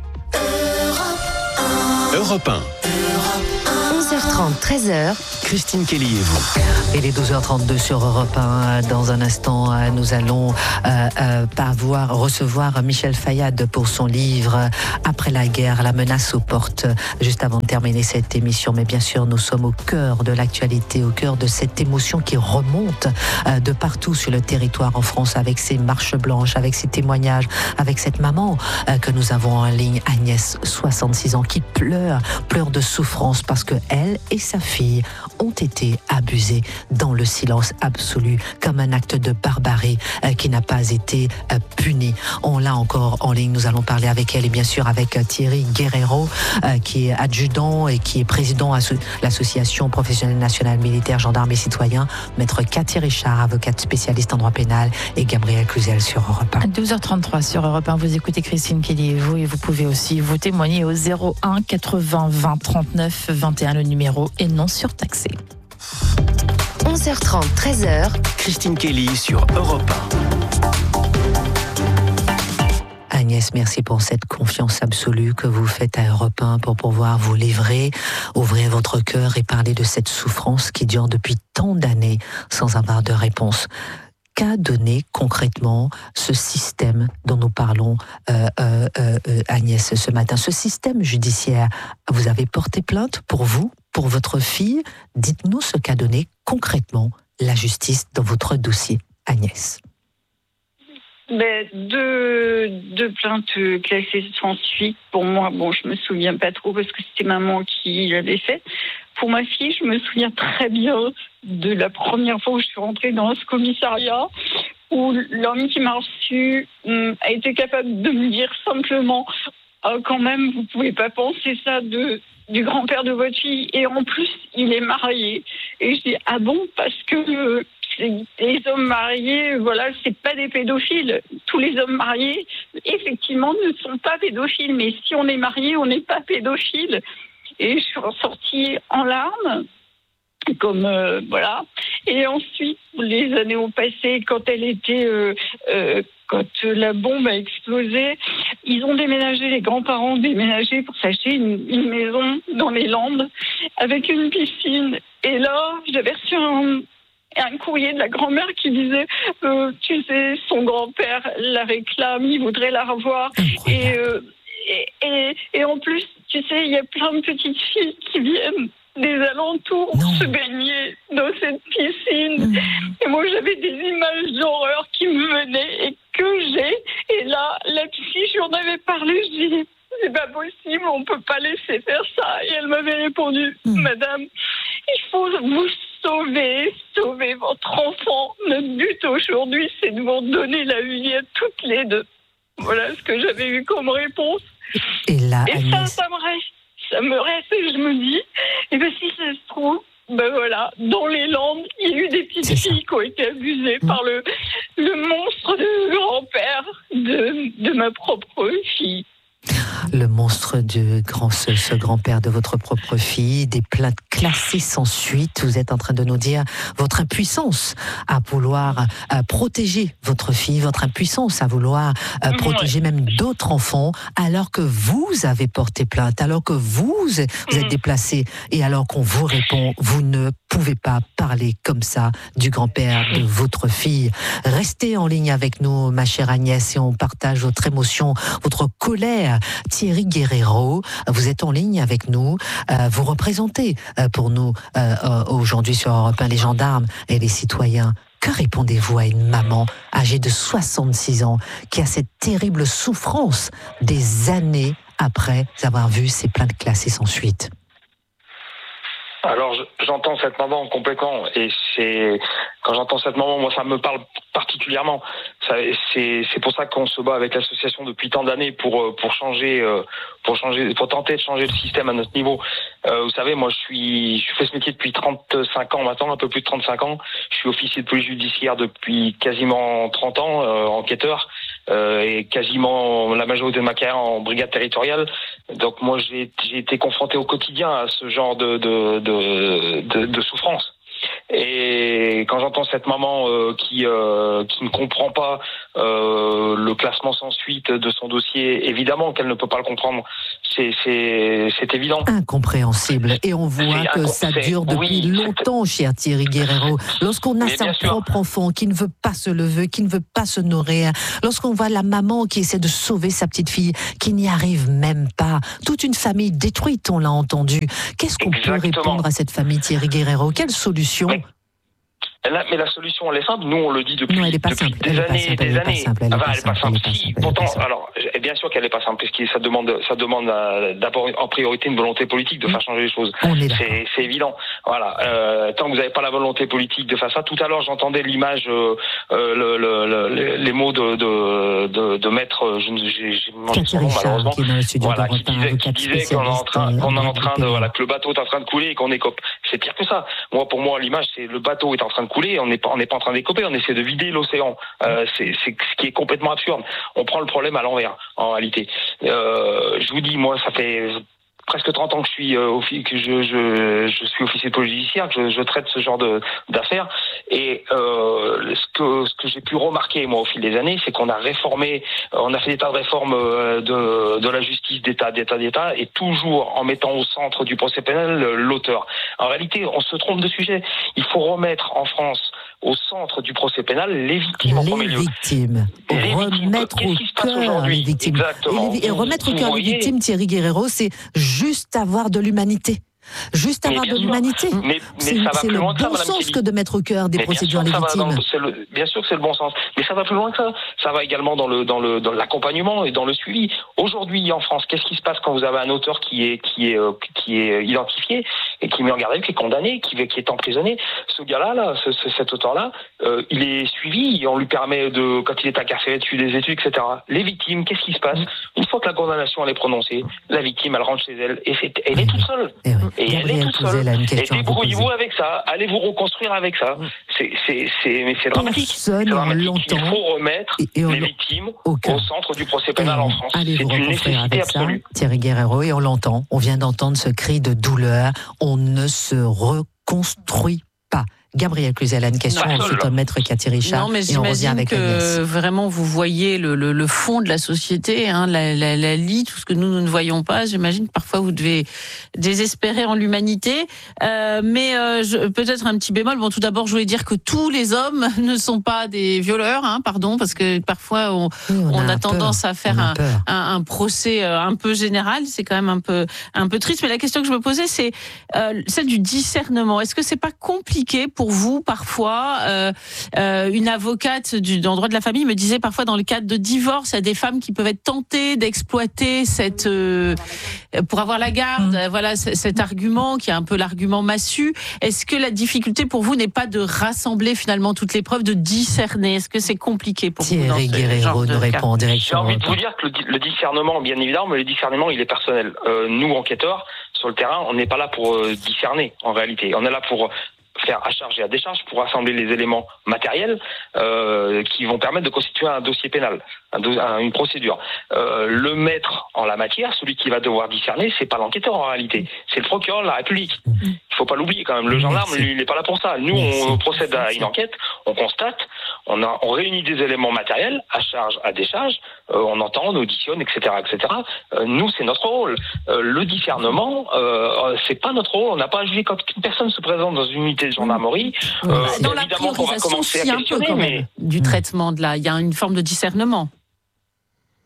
Europe un. onze heures trente, treize heures. Christine Kelly et vous. Il est douze heures trente-deux sur Europe un. Dans un instant, nous allons euh, euh, pas voir, recevoir Michel Fayad pour son livre Après la guerre, la menace aux portes. Juste avant de terminer cette émission, mais bien sûr, nous sommes au cœur de l'actualité, au cœur de cette émotion qui remonte euh, de partout sur le territoire en France, avec ces marches blanches, avec ces témoignages, avec cette maman euh, que nous avons en ligne, Agnès, soixante-six ans, qui pleure, pleure de souffrance parce que elle et sa fille ont été abusés dans le silence absolu, comme un acte de barbarie euh, qui n'a pas été euh, puni. On l'a encore en ligne, nous allons parler avec elle et bien sûr avec euh, Thierry Guerrero, euh, qui est adjudant et qui est président de l'association professionnelle nationale militaire, gendarmes et citoyens, maître Cathy Richard, avocate spécialiste en droit pénal, et Gabriel Cluzel sur Europe un. À douze heures trente-trois sur Europe un, vous écoutez Christine Kelly et vous, et vous pouvez aussi vous témoigner au zéro un quatre-vingts vingt trente-neuf vingt et un, le numéro est non surtaxé. onze heures trente, treize heures. Christine Kelly sur Europe un. Agnès, merci pour cette confiance absolue que vous faites à Europe un pour pouvoir vous livrer, ouvrir votre cœur et parler de cette souffrance qui dure depuis tant d'années sans avoir de réponse. Qu'a donné concrètement ce système dont nous parlons, euh, euh, euh, Agnès, ce matin, ce système judiciaire? Vous avez porté plainte pour vous, pour votre fille. Dites-nous ce qu'a donné concrètement la justice dans votre dossier, Agnès. Ben, deux, deux plaintes classées sans suite. Pour moi, bon, je me souviens pas trop parce que c'était maman qui l'avait fait. Pour ma fille, je me souviens très bien de la première fois où je suis rentrée dans ce commissariat, où l'homme qui m'a reçue a été capable de me dire simplement oh, quand même, vous pouvez pas penser ça de du grand-père de votre fille, et en plus, il est marié. Et je dis ah bon, parce que euh, les hommes mariés, voilà, c'est pas des pédophiles. Tous les hommes mariés, effectivement, ne sont pas pédophiles, mais si on est marié, on n'est pas pédophile. Et je suis ressortie en larmes, comme euh, voilà. Et ensuite, les années ont passé, quand elle était, euh, euh, quand la bombe a explosé, ils ont déménagé, les grands-parents ont déménagé pour s'acheter une, une maison dans les Landes avec une piscine. Et là, j'avais reçu un, un courrier de la grand-mère qui disait, euh, tu sais, son grand-père la réclame, il voudrait la revoir. Et, euh, et, et, et en plus, tu sais, il y a plein de petites filles qui viennent des alentours non. se baigner dans cette piscine. Mmh. Et moi, j'avais des images d'horreur qui me venaient et que j'ai. Et là, la petite fille, j'en avais parlé, je dis, c'est pas possible, on peut pas laisser faire ça. Et elle m'avait répondu, mmh. Madame, il faut vous sauver, sauver votre enfant. Notre but aujourd'hui, c'est de vous donner la vie à toutes les deux. Voilà ce que j'avais eu comme réponse. Et là, et ça, ça me reste. Ça me reste et je me dis, et ben si ça se trouve, ben voilà, dans les Landes, il y a eu des petites filles qui ont été abusées mmh. par le, le monstre de grand-père de, de ma propre fille. Le monstre de grand, ce, ce grand-père de votre propre fille, des plaintes classées sans suite. Vous êtes en train de nous dire votre impuissance à vouloir euh, protéger votre fille, votre impuissance à vouloir euh, protéger même d'autres enfants, alors que vous avez porté plainte, alors que vous, vous êtes déplacé, et alors qu'on vous répond, vous ne pouvez pas parler comme ça du grand-père de votre fille. Restez en ligne avec nous, ma chère Agnès, et on partage votre émotion, votre colère. Thierry Guerrero, vous êtes en ligne avec nous. Euh, vous représentez euh, pour nous euh, euh, aujourd'hui sur Europe un les gendarmes et les citoyens. Que répondez-vous à une maman âgée de soixante-six ans qui a cette terrible souffrance des années après avoir vu ses plaintes classées sans suite? Alors j'entends cette maman complètement, et c'est quand j'entends cette maman, moi ça me parle particulièrement. Ça, c'est c'est pour ça qu'on se bat avec l'association depuis tant d'années pour pour changer pour changer pour tenter de changer le système à notre niveau. Euh, vous savez, moi je suis je fais ce métier depuis trente-cinq ans maintenant, un peu plus de trente-cinq ans. Je suis officier de police judiciaire depuis quasiment trente ans, euh, enquêteur, euh, et quasiment la majorité de ma carrière en brigade territoriale. Donc moi j'ai j'ai été confronté au quotidien à ce genre de de de, de, de souffrance. Et quand j'entends cette maman euh, qui euh, qui ne comprend pas euh, le classement sans suite de son dossier, évidemment qu'elle ne peut pas le comprendre. C'est c'est c'est évident. Incompréhensible. Et on voit que ça dure depuis oui, longtemps, cher Thierry Guerrero. Lorsqu'on a Mais sa propre sûr. enfant qui ne veut pas se lever, qui ne veut pas se nourrir, lorsqu'on voit la maman qui essaie de sauver sa petite fille, qui n'y arrive même pas, toute une famille détruite, on l'a entendu. Qu'est-ce qu'on Exactement. peut répondre à cette famille, Thierry Guerrero? Quelle solution? Mais... La, mais la solution, elle est simple. Nous, on le dit depuis, non, elle est pas depuis simple. des elle années et des années. Simple, elle enfin, elle est pas simple. Si, pourtant, alors, bien sûr qu'elle est pas simple, parce que ça demande, ça demande euh, d'abord en priorité une volonté politique de faire changer les choses. C'est, c'est évident. Voilà. Euh, tant que vous n'avez pas la volonté politique de faire ça. Tout à l'heure, j'entendais l'image, euh, euh, le, le, le, les mots de de de, de maître. Je, j'ai, j'ai mangé son nom malheureusement. Qui voilà, qui disait, qui disait qu'on est en train, qu'on est en train de, voilà, que le bateau est en train de couler et qu'on écope. C'est pire que ça. Moi, pour moi, l'image, c'est le bateau est en train de couler et on n'est pas, on n'est pas en train d'écoper, on essaie de vider l'océan. Euh, c'est, c'est ce qui est complètement absurde. On prend le problème à l'envers, en réalité. Euh, je vous dis, moi, ça fait presque trente ans que je suis euh, que je, je je suis officier de police judiciaire, que je, je traite ce genre de d'affaires. Et euh, ce que ce que j'ai pu remarquer moi au fil des années, c'est qu'on a réformé, on a fait des tas de réformes de de la justice d'État, d'État, d'État, et toujours en mettant au centre du procès pénal l'auteur. En réalité, on se trompe de sujet. Il faut remettre en France au centre du procès pénal les victimes en premier lieu. Victimes. Les remettre victimes. au cœur les victimes. Exactement. Et, les, et remettre au cœur les victimes, Thierry Guerrero, c'est juste avoir de l'humanité. Juste avoir de l'humanité. Mais, mais c'est, ça va c'est plus le loin que ça, bon Madame sens Kelly. que de mettre au cœur des mais procédures les victimes. Dans, c'est le, bien sûr que c'est le bon sens, mais ça va plus loin que ça. Ça va également dans le dans le dans l'accompagnement et dans le suivi. Aujourd'hui en France, qu'est-ce qui se passe quand vous avez un auteur qui est qui est euh, qui est identifié et qui met en garde à vue, qui est condamné, qui qui est emprisonné? Ce gars-là, là, ce, ce, cet auteur-là, euh, il est suivi. On lui permet de, quand il est incarcéré, de suivre des études, et cetera. Les victimes, qu'est-ce qui se passe? Une fois que la condamnation elle est prononcée, la victime elle rentre chez elle et c'est, elle est toute seule. Et, oui. et elle est toute seule. Et débrouillez-vous avec ça, allez vous reconstruire avec ça. C'est, c'est, c'est, mais c'est dramatique. Personne c'est dramatique. l'entend. Il faut remettre et, et les victimes au, au centre du procès pénal en France. Allez c'est vous une reconstruire nécessité avec absolue. ça, Thierry Guerrero, et on l'entend. On vient d'entendre ce cri de douleur. On ne se reconstruit pas. Gabriel Cluzel a une question, ensuite au maître Cathy Richard. Non, mais et on revient j'imagine avec que Agnès. vraiment vous voyez le, le, le fond de la société, hein, la, la, la lie, tout ce que nous, nous ne voyons pas. J'imagine que parfois vous devez désespérer en l'humanité. Euh, mais euh, je, peut-être un petit bémol. Bon, tout d'abord, je voulais dire que tous les hommes ne sont pas des violeurs, hein, pardon, parce que parfois on, oui, on, on a, a tendance peur. à faire un, un, un procès un peu général. C'est quand même un peu, un peu triste. Mais la question que je me posais, c'est euh, celle du discernement. Est-ce que c'est pas compliqué pour vous, parfois, euh, euh, une avocate du, dans le droit de la famille me disait parfois dans le cadre de divorce, il y a des femmes qui peuvent être tentées d'exploiter cette, euh, pour avoir la garde, mmh. voilà, c- cet argument qui est un peu l'argument massu. Est-ce que la difficulté pour vous n'est pas de rassembler finalement toutes les preuves, de discerner? Est-ce que c'est compliqué pour Thierry vous dans ce Guerrero genre de nous répond en direction. J'ai envie de vous dire que le, le discernement, bien évidemment, mais le discernement, il est personnel. Euh, nous, enquêteurs, sur le terrain, on n'est pas là pour euh, discerner, en réalité. On est là pour faire à charge et à décharge, pour rassembler les éléments matériels euh, qui vont permettre de constituer un dossier pénal, un do- un, une procédure. Euh, le maître en la matière, celui qui va devoir discerner, c'est pas l'enquêteur en réalité, c'est le procureur de la République. Il faut pas l'oublier quand même. Le gendarme, lui, il n'est pas là pour ça. Nous, on procède à une enquête, on constate, on, a, on réunit des éléments matériels à charge, à décharge, euh, on entend, on auditionne, et cetera, et cetera. Euh, nous, c'est notre rôle. Euh, le discernement, euh, c'est pas notre rôle. On n'a pas à juger quand une personne se présente dans une unité de gendarmerie. Euh, dans la évidemment qu'on va priorisation, commencer si à un peu questionner, quand mais même, du traitement de là, il y a une forme de discernement.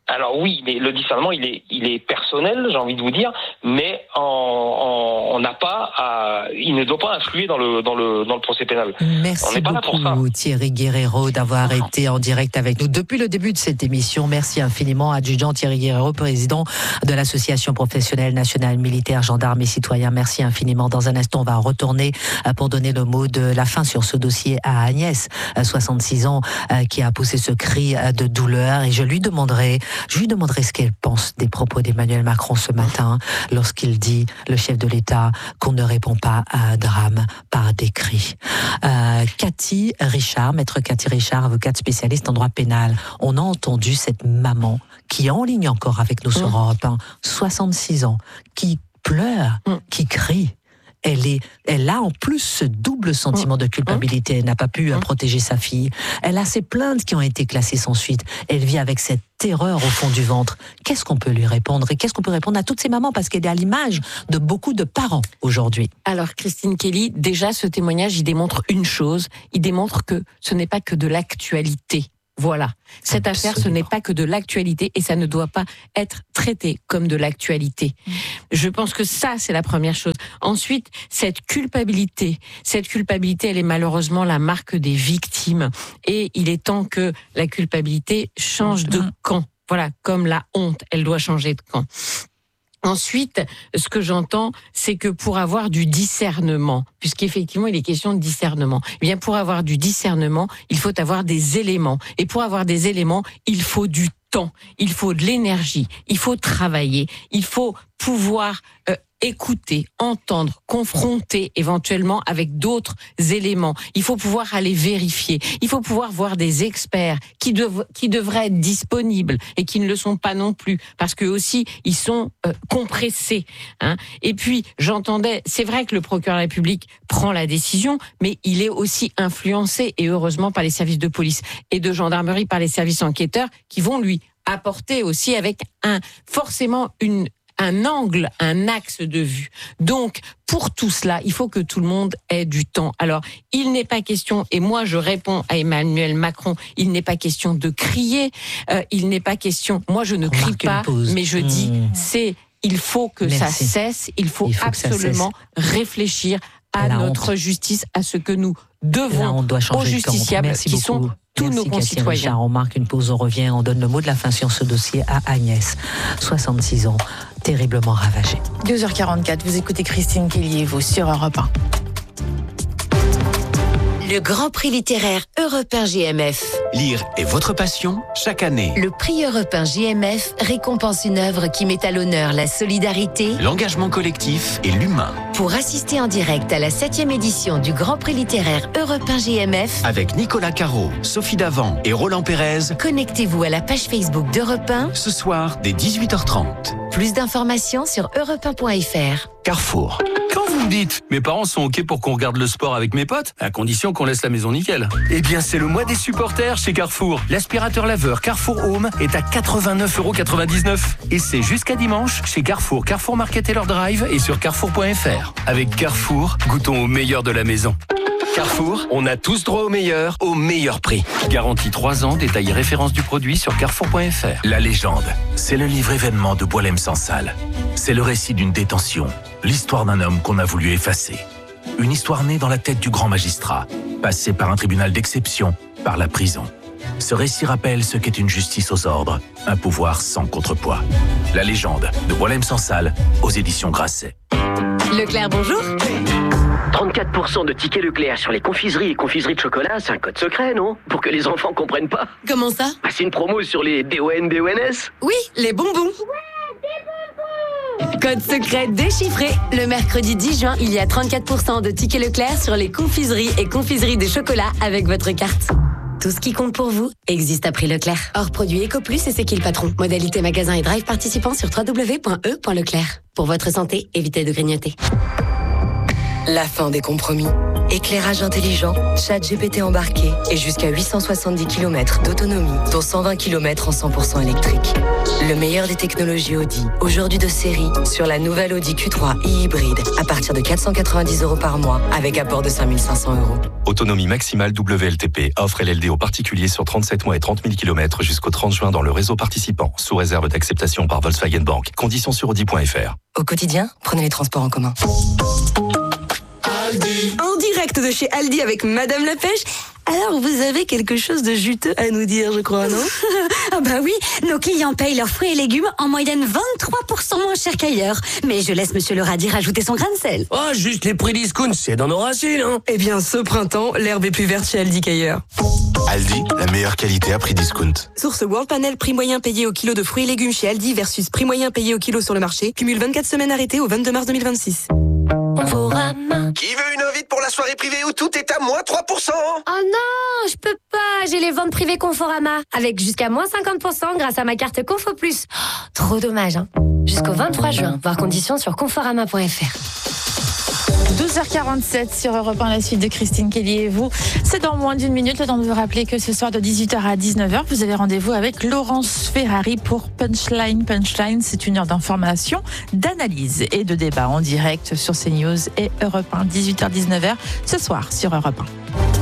Alors oui, mais le discernement, il est, il est personnel, j'ai envie de vous dire, mais en, en, on n'a pas à, il ne doit pas influer dans le, dans le, dans le procès pénal. Merci on n'est pas là pour ça. beaucoup, Thierry Guerrero, d'avoir été en direct avec nous depuis le début de cette émission. Merci infiniment, adjudant Thierry Guerrero, président de l'Association professionnelle nationale militaire, gendarmes et citoyens. Merci infiniment. Dans un instant, on va retourner pour donner le mot de la fin sur ce dossier à Agnès, soixante-six ans, qui a poussé ce cri de douleur, et je lui demanderai Je lui demanderai ce qu'elle pense des propos d'Emmanuel Macron ce matin, lorsqu'il dit, le chef de l'État, qu'on ne répond pas à un drame par des cris. Euh, Cathy Richard, maître Cathy Richard, avocate spécialiste en droit pénal. On a entendu cette maman qui est en ligne encore avec nous sur Europe un, soixante-six ans, qui pleure, qui crie. Elle, est, elle a en plus ce double sentiment de culpabilité. Elle n'a pas pu protéger sa fille. Elle a ses plaintes qui ont été classées sans suite. Elle vit avec cette terreur au fond du ventre. Qu'est-ce qu'on peut lui répondre? Et qu'est-ce qu'on peut répondre à toutes ces mamans? Parce qu'elle est à l'image de beaucoup de parents aujourd'hui. Alors, Christine Kelly, déjà, ce témoignage, il démontre une chose. Il démontre que ce n'est pas que de l'actualité. Voilà. Cette Absolument. affaire, ce n'est pas que de l'actualité et ça ne doit pas être traité comme de l'actualité. Mmh. Je pense que ça, c'est la première chose. Ensuite, cette culpabilité, cette culpabilité, elle est malheureusement la marque des victimes. Et il est temps que la culpabilité change de camp. Voilà, comme la honte, elle doit changer de camp. Ensuite, ce que j'entends, c'est que pour avoir du discernement, puisqu'effectivement il est question de discernement, eh bien pour avoir du discernement, il faut avoir des éléments. Et pour avoir des éléments, il faut du temps, il faut de l'énergie, il faut travailler, il faut pouvoir euh, écouter, entendre, confronter éventuellement avec d'autres éléments. Il faut pouvoir aller vérifier. Il faut pouvoir voir des experts qui, dev- qui devraient être disponibles et qui ne le sont pas non plus parce que aussi ils sont euh, compressés. Hein. Et puis j'entendais, c'est vrai que le procureur de la République prend la décision, mais il est aussi influencé et heureusement par les services de police et de gendarmerie, par les services enquêteurs qui vont lui apporter aussi avec un forcément une un angle, un axe de vue. Donc, pour tout cela, il faut que tout le monde ait du temps. Alors, il n'est pas question, et moi je réponds à Emmanuel Macron, il n'est pas question de crier, euh, il n'est pas question, moi je ne crie pas, mais je dis, mmh. c'est, il faut que Merci. ça cesse, il faut, il faut absolument réfléchir à La notre honte. justice, à ce que nous devons aux justiciables qui beaucoup. sont tous Merci nos concitoyens. Richard, on marque une pause, on revient, on donne le mot de la fin sur ce dossier à Agnès, soixante-six ans, terriblement ravagée. deux heures quarante-quatre, vous écoutez Christine Kelly et vous sur Europe un. Le Grand Prix littéraire Europe un J M F. Lire est votre passion chaque année. Le prix Europe un J M F récompense une œuvre qui met à l'honneur la solidarité, l'engagement collectif et l'humain. Pour assister en direct à la septième édition du Grand Prix littéraire Europe un J M F, avec Nicolas Caro, Sophie Davant et Roland Pérez, connectez-vous à la page Facebook d'Europe un ce soir dès dix-huit heures trente. Plus d'informations sur europe un point f r. Carrefour. Quand vous me dites, mes parents sont OK pour qu'on regarde le sport avec mes potes, à condition qu'on laisse la maison nickel. Eh bien, c'est le mois des supporters chez Carrefour. L'aspirateur laveur Carrefour Home est à quatre-vingt-neuf euros quatre-vingt-dix-neuf. Et c'est jusqu'à dimanche chez Carrefour, Carrefour Market et leur drive et sur carrefour point f r. Avec Carrefour, goûtons au meilleur de la maison. Carrefour, on a tous droit au meilleur, au meilleur prix. Garantie trois ans, détail et référence du produit sur carrefour point f r. La légende, c'est le livre événement de Boualem Sansal. C'est le récit d'une détention, l'histoire d'un homme qu'on a voulu effacer. Une histoire née dans la tête du grand magistrat, passée par un tribunal d'exception, par la prison. Ce récit rappelle ce qu'est une justice aux ordres, un pouvoir sans contrepoids. La légende de Boualem Sansal, aux éditions Grasset. Leclerc, bonjour. trente-quatre pour cent de tickets Leclerc sur les confiseries et confiseries de chocolat, c'est un code secret, non? Pour que les enfants comprennent pas. Comment ça? Bah, c'est une promo sur les D O N B O N S. Oui, les bonbons. Code secret déchiffré. Le mercredi dix juin, il y a trente-quatre pour cent de tickets Leclerc sur les confiseries et confiseries de chocolat avec votre carte. Tout ce qui compte pour vous existe à prix Leclerc. Hors produit EcoPlus et c'est qui le patron. Modalité magasin et drive participant sur w w w point e point leclerc. Pour votre santé, évitez de grignoter. La fin des compromis. Éclairage intelligent, ChatGPT embarqué et jusqu'à huit cent soixante-dix kilomètres d'autonomie, dont cent vingt kilomètres en cent pour cent électrique. Le meilleur des technologies Audi, aujourd'hui de série, sur la nouvelle Audi Q trois e-hybride, à partir de quatre cent quatre-vingt-dix euros par mois, avec apport de cinq mille cinq cents euros. Autonomie maximale W L T P. Offre L L D aux particuliers sur trente-sept mois et trente mille kilomètres jusqu'au trente juin dans le réseau participant, sous réserve d'acceptation par Volkswagen Bank. Conditions sur audi point f r. Au quotidien, prenez les transports en commun. Aldi. En direct de chez Aldi avec Madame la Pêche. Alors, vous avez quelque chose de juteux à nous dire, je crois, non? Ah bah oui, nos clients payent leurs fruits et légumes en moyenne vingt-trois pour cent moins cher qu'ailleurs. Mais je laisse Monsieur le Radis rajouter son grain de sel. Oh, juste les prix discount, c'est dans nos racines, hein. Eh bien, ce printemps, l'herbe est plus verte chez Aldi qu'ailleurs. Aldi, la meilleure qualité à prix discount. Source World Panel, prix moyen payé au kilo de fruits et légumes chez Aldi versus prix moyen payé au kilo sur le marché. Cumule vingt-quatre semaines arrêtées au vingt-deux mars deux mille vingt-six. Conforama. Qui veut une invite pour la soirée privée où tout est à moins trois pour cent? Oh non, je peux pas, j'ai les ventes privées Conforama, avec jusqu'à moins cinquante pour cent grâce à ma carte Confo Plus. Oh, trop dommage, hein. Jusqu'au vingt-trois juin, voir conditions sur conforama point f r. douze heures quarante-sept sur Europe un, la suite de Christine Kelly et vous. C'est dans moins d'une minute, le temps de vous rappeler que ce soir de dix-huit heures à dix-neuf heures, vous avez rendez-vous avec Laurence Ferrari pour Punchline. Punchline, c'est une heure d'information, d'analyse et de débat en direct sur CNews et Europe un, dix-huit heures dix-neuf heures, ce soir sur Europe un.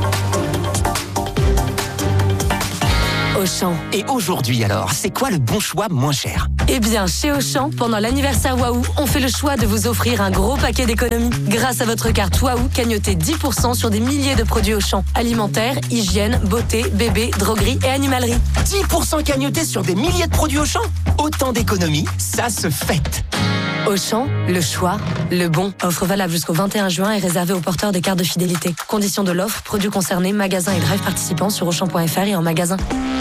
Auchan. Et aujourd'hui alors, c'est quoi le bon choix moins cher? Eh bien, chez Auchan, pendant l'anniversaire Waouh, on fait le choix de vous offrir un gros paquet d'économies. Grâce à votre carte Waouh, cagnotez dix pour cent sur des milliers de produits Auchan. Alimentaire, hygiène, beauté, bébé, droguerie et animalerie. dix pour cent cagnotés sur des milliers de produits Auchan? Autant d'économies, ça se fête. Auchan, le choix, le bon. Offre valable jusqu'au vingt et un juin et réservée aux porteurs des cartes de fidélité. Conditions de l'offre, produits concernés, magasins et drive participants sur auchan point f r et en magasin.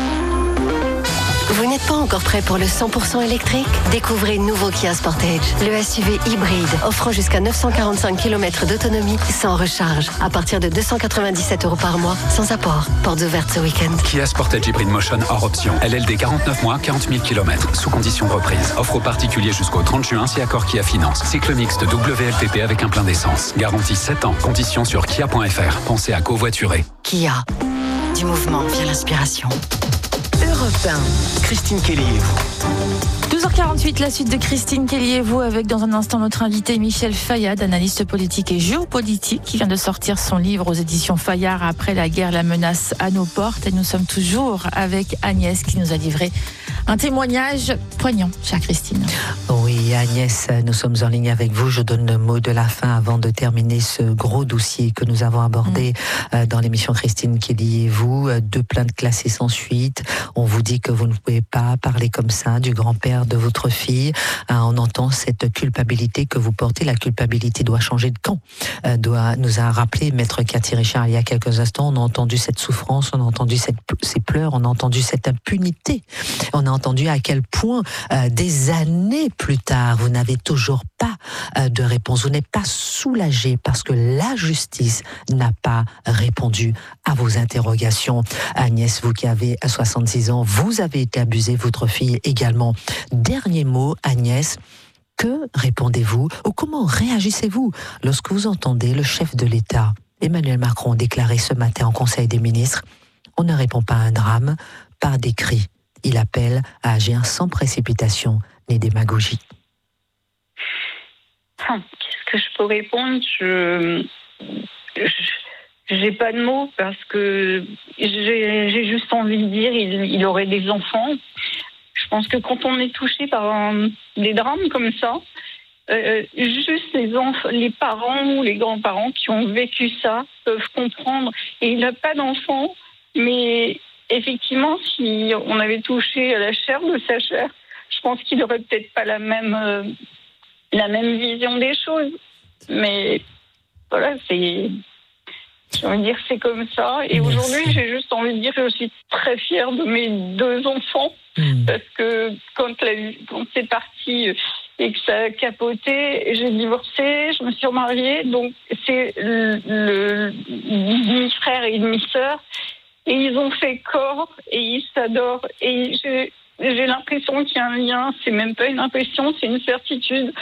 Vous n'êtes pas encore prêt pour le cent pour cent électrique? Découvrez nouveau Kia Sportage, le S U V hybride offrant jusqu'à neuf cent quarante-cinq kilomètres d'autonomie sans recharge, à partir de deux cent quatre-vingt-dix-sept euros par mois, sans apport. Portes ouvertes ce week-end. Kia Sportage Hybrid Motion hors option. L L D quarante-neuf mois, quarante mille kilomètres, sous condition de reprise. Offre aux particuliers jusqu'au trente juin si accord Kia Finance. Cycle mixte W L T P avec un plein d'essence. Garantie sept ans. Conditions sur kia point f r. Pensez à covoiturer. Kia. Du mouvement via l'inspiration. Europe un. Christine Kelly et vous. douze heures quarante-huit, la suite de Christine Kelly et vous, avec dans un instant notre invité Michel Fayad, analyste politique et géopolitique, qui vient de sortir son livre aux éditions Fayard, Après la guerre, la menace à nos portes. Et nous sommes toujours avec Agnès qui nous a livré un témoignage poignant, chère Christine. Oui, Agnès, nous sommes en ligne avec vous. Je donne le mot de la fin avant de terminer ce gros dossier que nous avons abordé mmh. dans l'émission Christine Kelly et vous. Deux plaintes classées sans suite. On vous dit que vous ne pouvez pas parler comme ça du grand-père de votre fille. On entend cette culpabilité que vous portez. La culpabilité doit changer de camp. Doit, nous a rappelé Maître Cathy Richard il y a quelques instants. On a entendu cette souffrance, on a entendu cette, ces pleurs, on a entendu cette impunité. On a entendu à quel point, euh, des années plus tard, vous n'avez toujours pas euh, de réponse. Vous n'êtes pas soulagé parce que la justice n'a pas répondu à vos interrogations. Agnès, vous qui avez soixante-six ans, vous avez été abusée, votre fille également. Dernier mot, Agnès. Que répondez-vous ou comment réagissez-vous lorsque vous entendez le chef de l'État, Emmanuel Macron, déclarer ce matin en Conseil des ministres: on ne répond pas à un drame par des cris. Il appelle à agir sans précipitation ni démagogie. Qu'est-ce que je peux répondre? Je j'ai pas de mots parce que j'ai, j'ai juste envie de dire il, il aurait des enfants. Je pense que quand on est touché par un, des drames comme ça, euh, juste les enfants, les parents ou les grands-parents qui ont vécu ça peuvent comprendre. Et il n'a pas d'enfants, mais effectivement, si on avait touché à la chair de sa chair, je pense qu'il n'aurait peut-être pas la même, euh, la même vision des choses. Mais voilà, c'est... J'ai envie de dire c'est comme ça. Et Merci. Aujourd'hui, j'ai juste envie de dire que je suis très fière de mes deux enfants. Mmh. Parce que quand, la, quand c'est parti et que ça a capoté, j'ai divorcé, je me suis remariée. Donc, c'est le, le demi-frère et demi-sœur. Et ils ont fait corps et ils s'adorent. Et j'ai, j'ai l'impression qu'il y a un lien. C'est même pas une impression, c'est une certitude.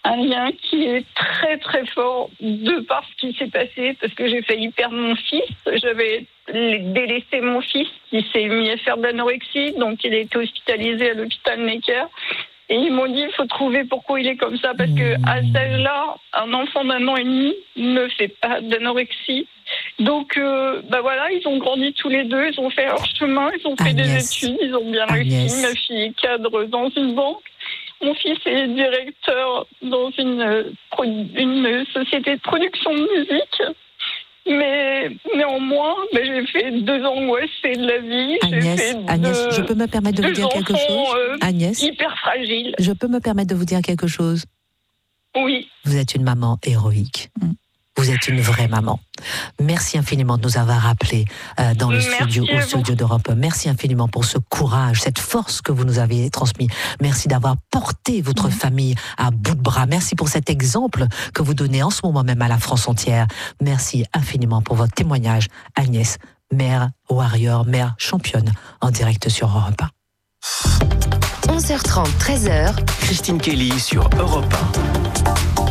un lien qui est très très fort de par ce qui s'est passé, parce que j'ai failli perdre mon fils. J'avais délaissé mon fils qui s'est mis à faire de l'anorexie, donc il a été hospitalisé à l'hôpital Necker. Et ils m'ont dit, il faut trouver pourquoi il est comme ça, parce que à cet âge-là, un enfant d'un an et demi ne fait pas d'anorexie. Donc, euh, bah voilà, ils ont grandi tous les deux, ils ont fait leur chemin, ils ont fait Agnès. des études, ils ont bien Agnès. réussi. Ma fille est cadre dans une banque. Mon fils est directeur dans une, une société de production de musique. Mais néanmoins, ben, j'ai fait deux angoissées de la vie. Agnès, j'ai fait Agnès deux, je peux me permettre de vous dire quelque chose euh, Agnès, hyper fragile. Je peux me permettre de vous dire quelque chose Oui. Vous êtes une maman héroïque. Mm. Vous êtes une vraie maman. Merci infiniment de nous avoir rappelés euh, dans le studio, au studio d'Europe. Merci infiniment pour ce courage, cette force que vous nous avez transmis. Merci d'avoir porté votre mmh. famille à bout de bras. Merci pour cet exemple que vous donnez en ce moment même à la France entière. Merci infiniment pour votre témoignage, Agnès, mère warrior, mère championne, en direct sur Europe un. onze heures trente, treize heures. Christine Kelly sur Europe un.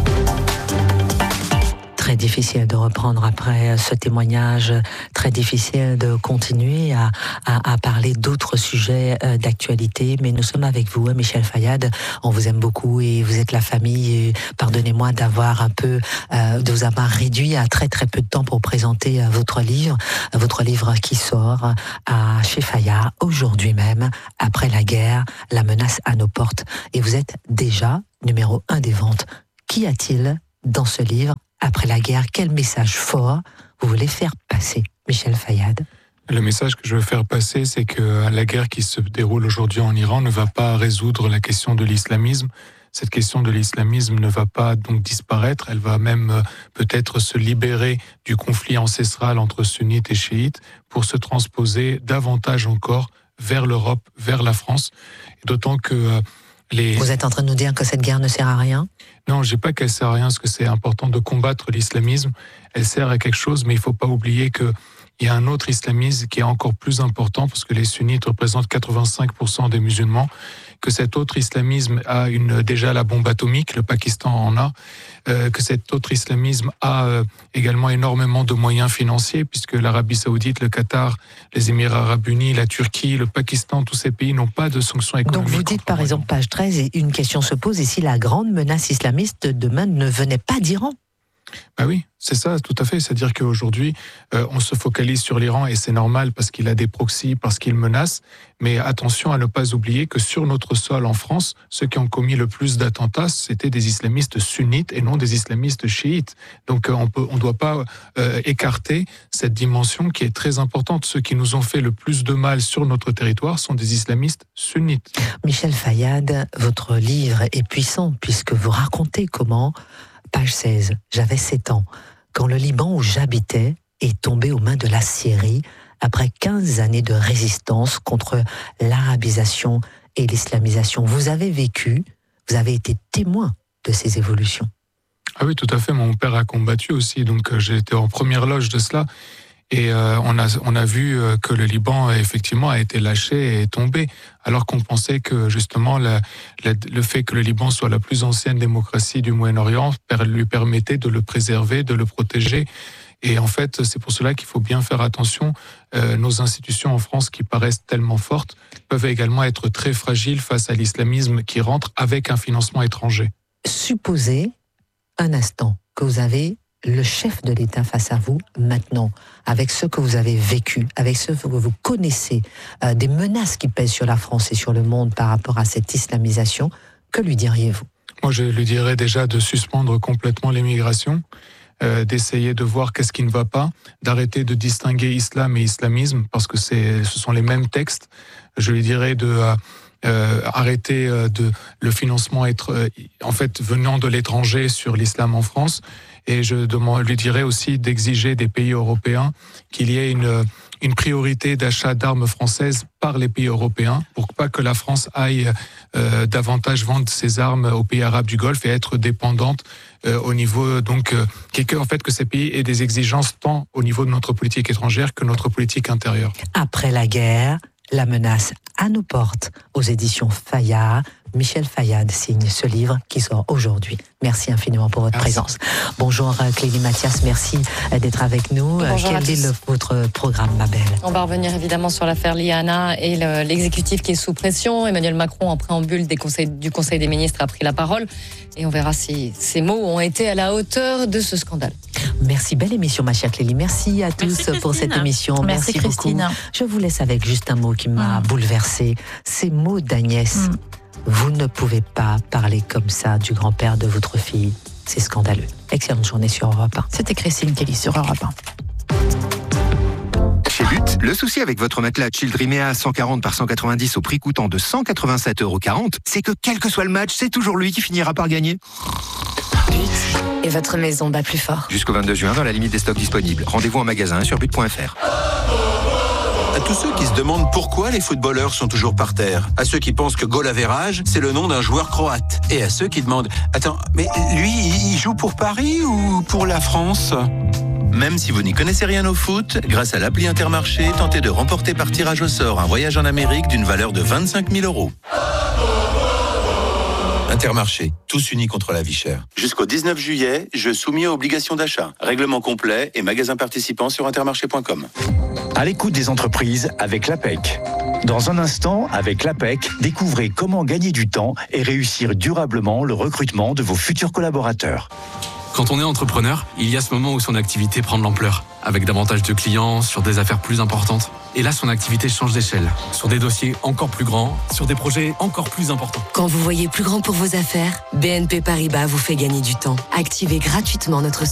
Très difficile de reprendre après ce témoignage, très difficile de continuer à, à, à parler d'autres sujets d'actualité, mais nous sommes avec vous, Michel Fayad, on vous aime beaucoup et vous êtes la famille, et pardonnez-moi d'avoir un peu, euh, de vous avoir réduit à très très peu de temps pour présenter votre livre, votre livre qui sort à, chez Fayard aujourd'hui même, après la guerre, la menace à nos portes, et vous êtes déjà numéro un des ventes. Qu'y a-t-il dans ce livre? Après la guerre, quel message fort vous voulez faire passer, Michel Fayad? Le message que je veux faire passer, c'est que la guerre qui se déroule aujourd'hui en Iran ne va pas résoudre la question de l'islamisme. Cette question de l'islamisme ne va pas donc disparaître, elle va même peut-être se libérer du conflit ancestral entre sunnites et chiites pour se transposer davantage encore vers l'Europe, vers la France. Et d'autant que les... Vous êtes en train de nous dire que cette guerre ne sert à rien ? Non, je ne dis pas qu'elle sert à rien, parce que c'est important de combattre l'islamisme. Elle sert à quelque chose, mais il ne faut pas oublier qu'il y a un autre islamisme qui est encore plus important, parce que les sunnites représentent quatre-vingt-cinq pour cent des musulmans, que cet autre islamisme a une, déjà la bombe atomique, le Pakistan en a, euh, que cet autre islamisme a euh, également énormément de moyens financiers, puisque l'Arabie Saoudite, le Qatar, les Émirats Arabes Unis, la Turquie, le Pakistan, tous ces pays n'ont pas de sanctions économiques. Donc vous dites par exemple, page treize, et une question se pose, et si la grande menace islamiste demain ne venait pas d'Iran ? Ben oui, c'est ça, tout à fait. C'est-à-dire qu'aujourd'hui, euh, on se focalise sur l'Iran et c'est normal parce qu'il a des proxys, parce qu'il menace. Mais attention à ne pas oublier que sur notre sol en France, ceux qui ont commis le plus d'attentats, c'était des islamistes sunnites et non des islamistes chiites. Donc euh, on peut, on doit pas euh, écarter cette dimension qui est très importante. Ceux qui nous ont fait le plus de mal sur notre territoire sont des islamistes sunnites. Michel Fayad, votre livre est puissant puisque vous racontez comment... Page seize, j'avais sept ans, quand le Liban où j'habitais est tombé aux mains de la Syrie après quinze années de résistance contre l'arabisation et l'islamisation. Vous avez vécu, vous avez été témoin de ces évolutions. Ah oui, tout à fait, mon père a combattu aussi, donc euh, j'ai été en première loge de cela. Et euh, on a on a vu que le Liban effectivement a été lâché et tombé, alors qu'on pensait que justement la, la, le fait que le Liban soit la plus ancienne démocratie du Moyen-Orient lui permettait de le préserver, de le protéger. Et en fait, c'est pour cela qu'il faut bien faire attention. Euh, nos institutions en France, qui paraissent tellement fortes, peuvent également être très fragiles face à l'islamisme qui rentre avec un financement étranger. Supposez un instant que vous avez le chef de l'État face à vous maintenant, avec ce que vous avez vécu, avec ce que vous connaissez, euh, des menaces qui pèsent sur la France et sur le monde par rapport à cette islamisation, que lui diriez-vous ? Moi, je lui dirais déjà de suspendre complètement l'immigration, euh, d'essayer de voir qu'est-ce qui ne va pas, d'arrêter de distinguer islam et islamisme, parce que c'est, ce sont les mêmes textes. Je lui dirais de... Euh, Euh, arrêter euh, de le financement être euh, en fait venant de l'étranger sur l'islam en France, et je demande, lui dirais aussi d'exiger des pays européens qu'il y ait une une priorité d'achat d'armes françaises par les pays européens pour pas que la France aille euh, davantage vendre ses armes aux pays arabes du Golfe et être dépendante euh, au niveau donc euh, que, en fait que ces pays aient des exigences tant au niveau de notre politique étrangère que notre politique intérieure. Après la guerre, la menace à nos portes, aux éditions Fayard, Michel Fayad signe ce livre qui sort aujourd'hui. Merci infiniment pour votre merci. présence. Bonjour Clélie Mathias, merci d'être avec nous. Bonjour Quel est le, votre programme, ma belle? On va revenir évidemment sur l'affaire Liana et le, l'exécutif qui est sous pression. Emmanuel Macron, en préambule des conseils, du Conseil des ministres, a pris la parole et on verra si ces mots ont été à la hauteur de ce scandale. Merci, belle émission ma chère Clélie. Merci à tous merci, pour cette émission. Merci, merci Christine. Beaucoup. Je vous laisse avec juste un mot qui m'a mmh. bouleversée. Ces mots d'Agnès. Mmh. Vous ne pouvez pas parler comme ça du grand-père de votre fille. C'est scandaleux. Excellente journée sur Europe un. C'était Christine Kelly sur Europe un. Chez But, le souci avec votre matelas Childrimea cent quarante par cent quatre-vingt-dix au prix coûtant de cent quatre-vingt-sept euros quarante, c'est que quel que soit le match, c'est toujours lui qui finira par gagner. But, et votre maison bat plus fort. Jusqu'au vingt-deux juin, dans la limite des stocks disponibles. Rendez-vous en magasin sur but point f r. À tous ceux qui se demandent pourquoi les footballeurs sont toujours par terre, à ceux qui pensent que goal average, c'est le nom d'un joueur croate, et à ceux qui demandent « Attends, mais lui, il joue pour Paris ou pour la France ?» Même si vous n'y connaissez rien au foot, grâce à l'appli Intermarché, tentez de remporter par tirage au sort un voyage en Amérique d'une valeur de vingt-cinq mille euros. Intermarché, tous unis contre la vie chère. Jusqu'au dix-neuf juillet, jeu soumis à obligation d'achat. Règlement complet et magasins participants sur intermarché point com. À l'écoute des entreprises avec l'A P E C. Dans un instant, avec l'A P E C, découvrez comment gagner du temps et réussir durablement le recrutement de vos futurs collaborateurs. Quand on est entrepreneur, il y a ce moment où son activité prend de l'ampleur, avec davantage de clients, sur des affaires plus importantes. Et là, son activité change d'échelle, sur des dossiers encore plus grands, sur des projets encore plus importants. Quand vous voyez plus grand pour vos affaires, B N P Paribas vous fait gagner du temps. Activez gratuitement notre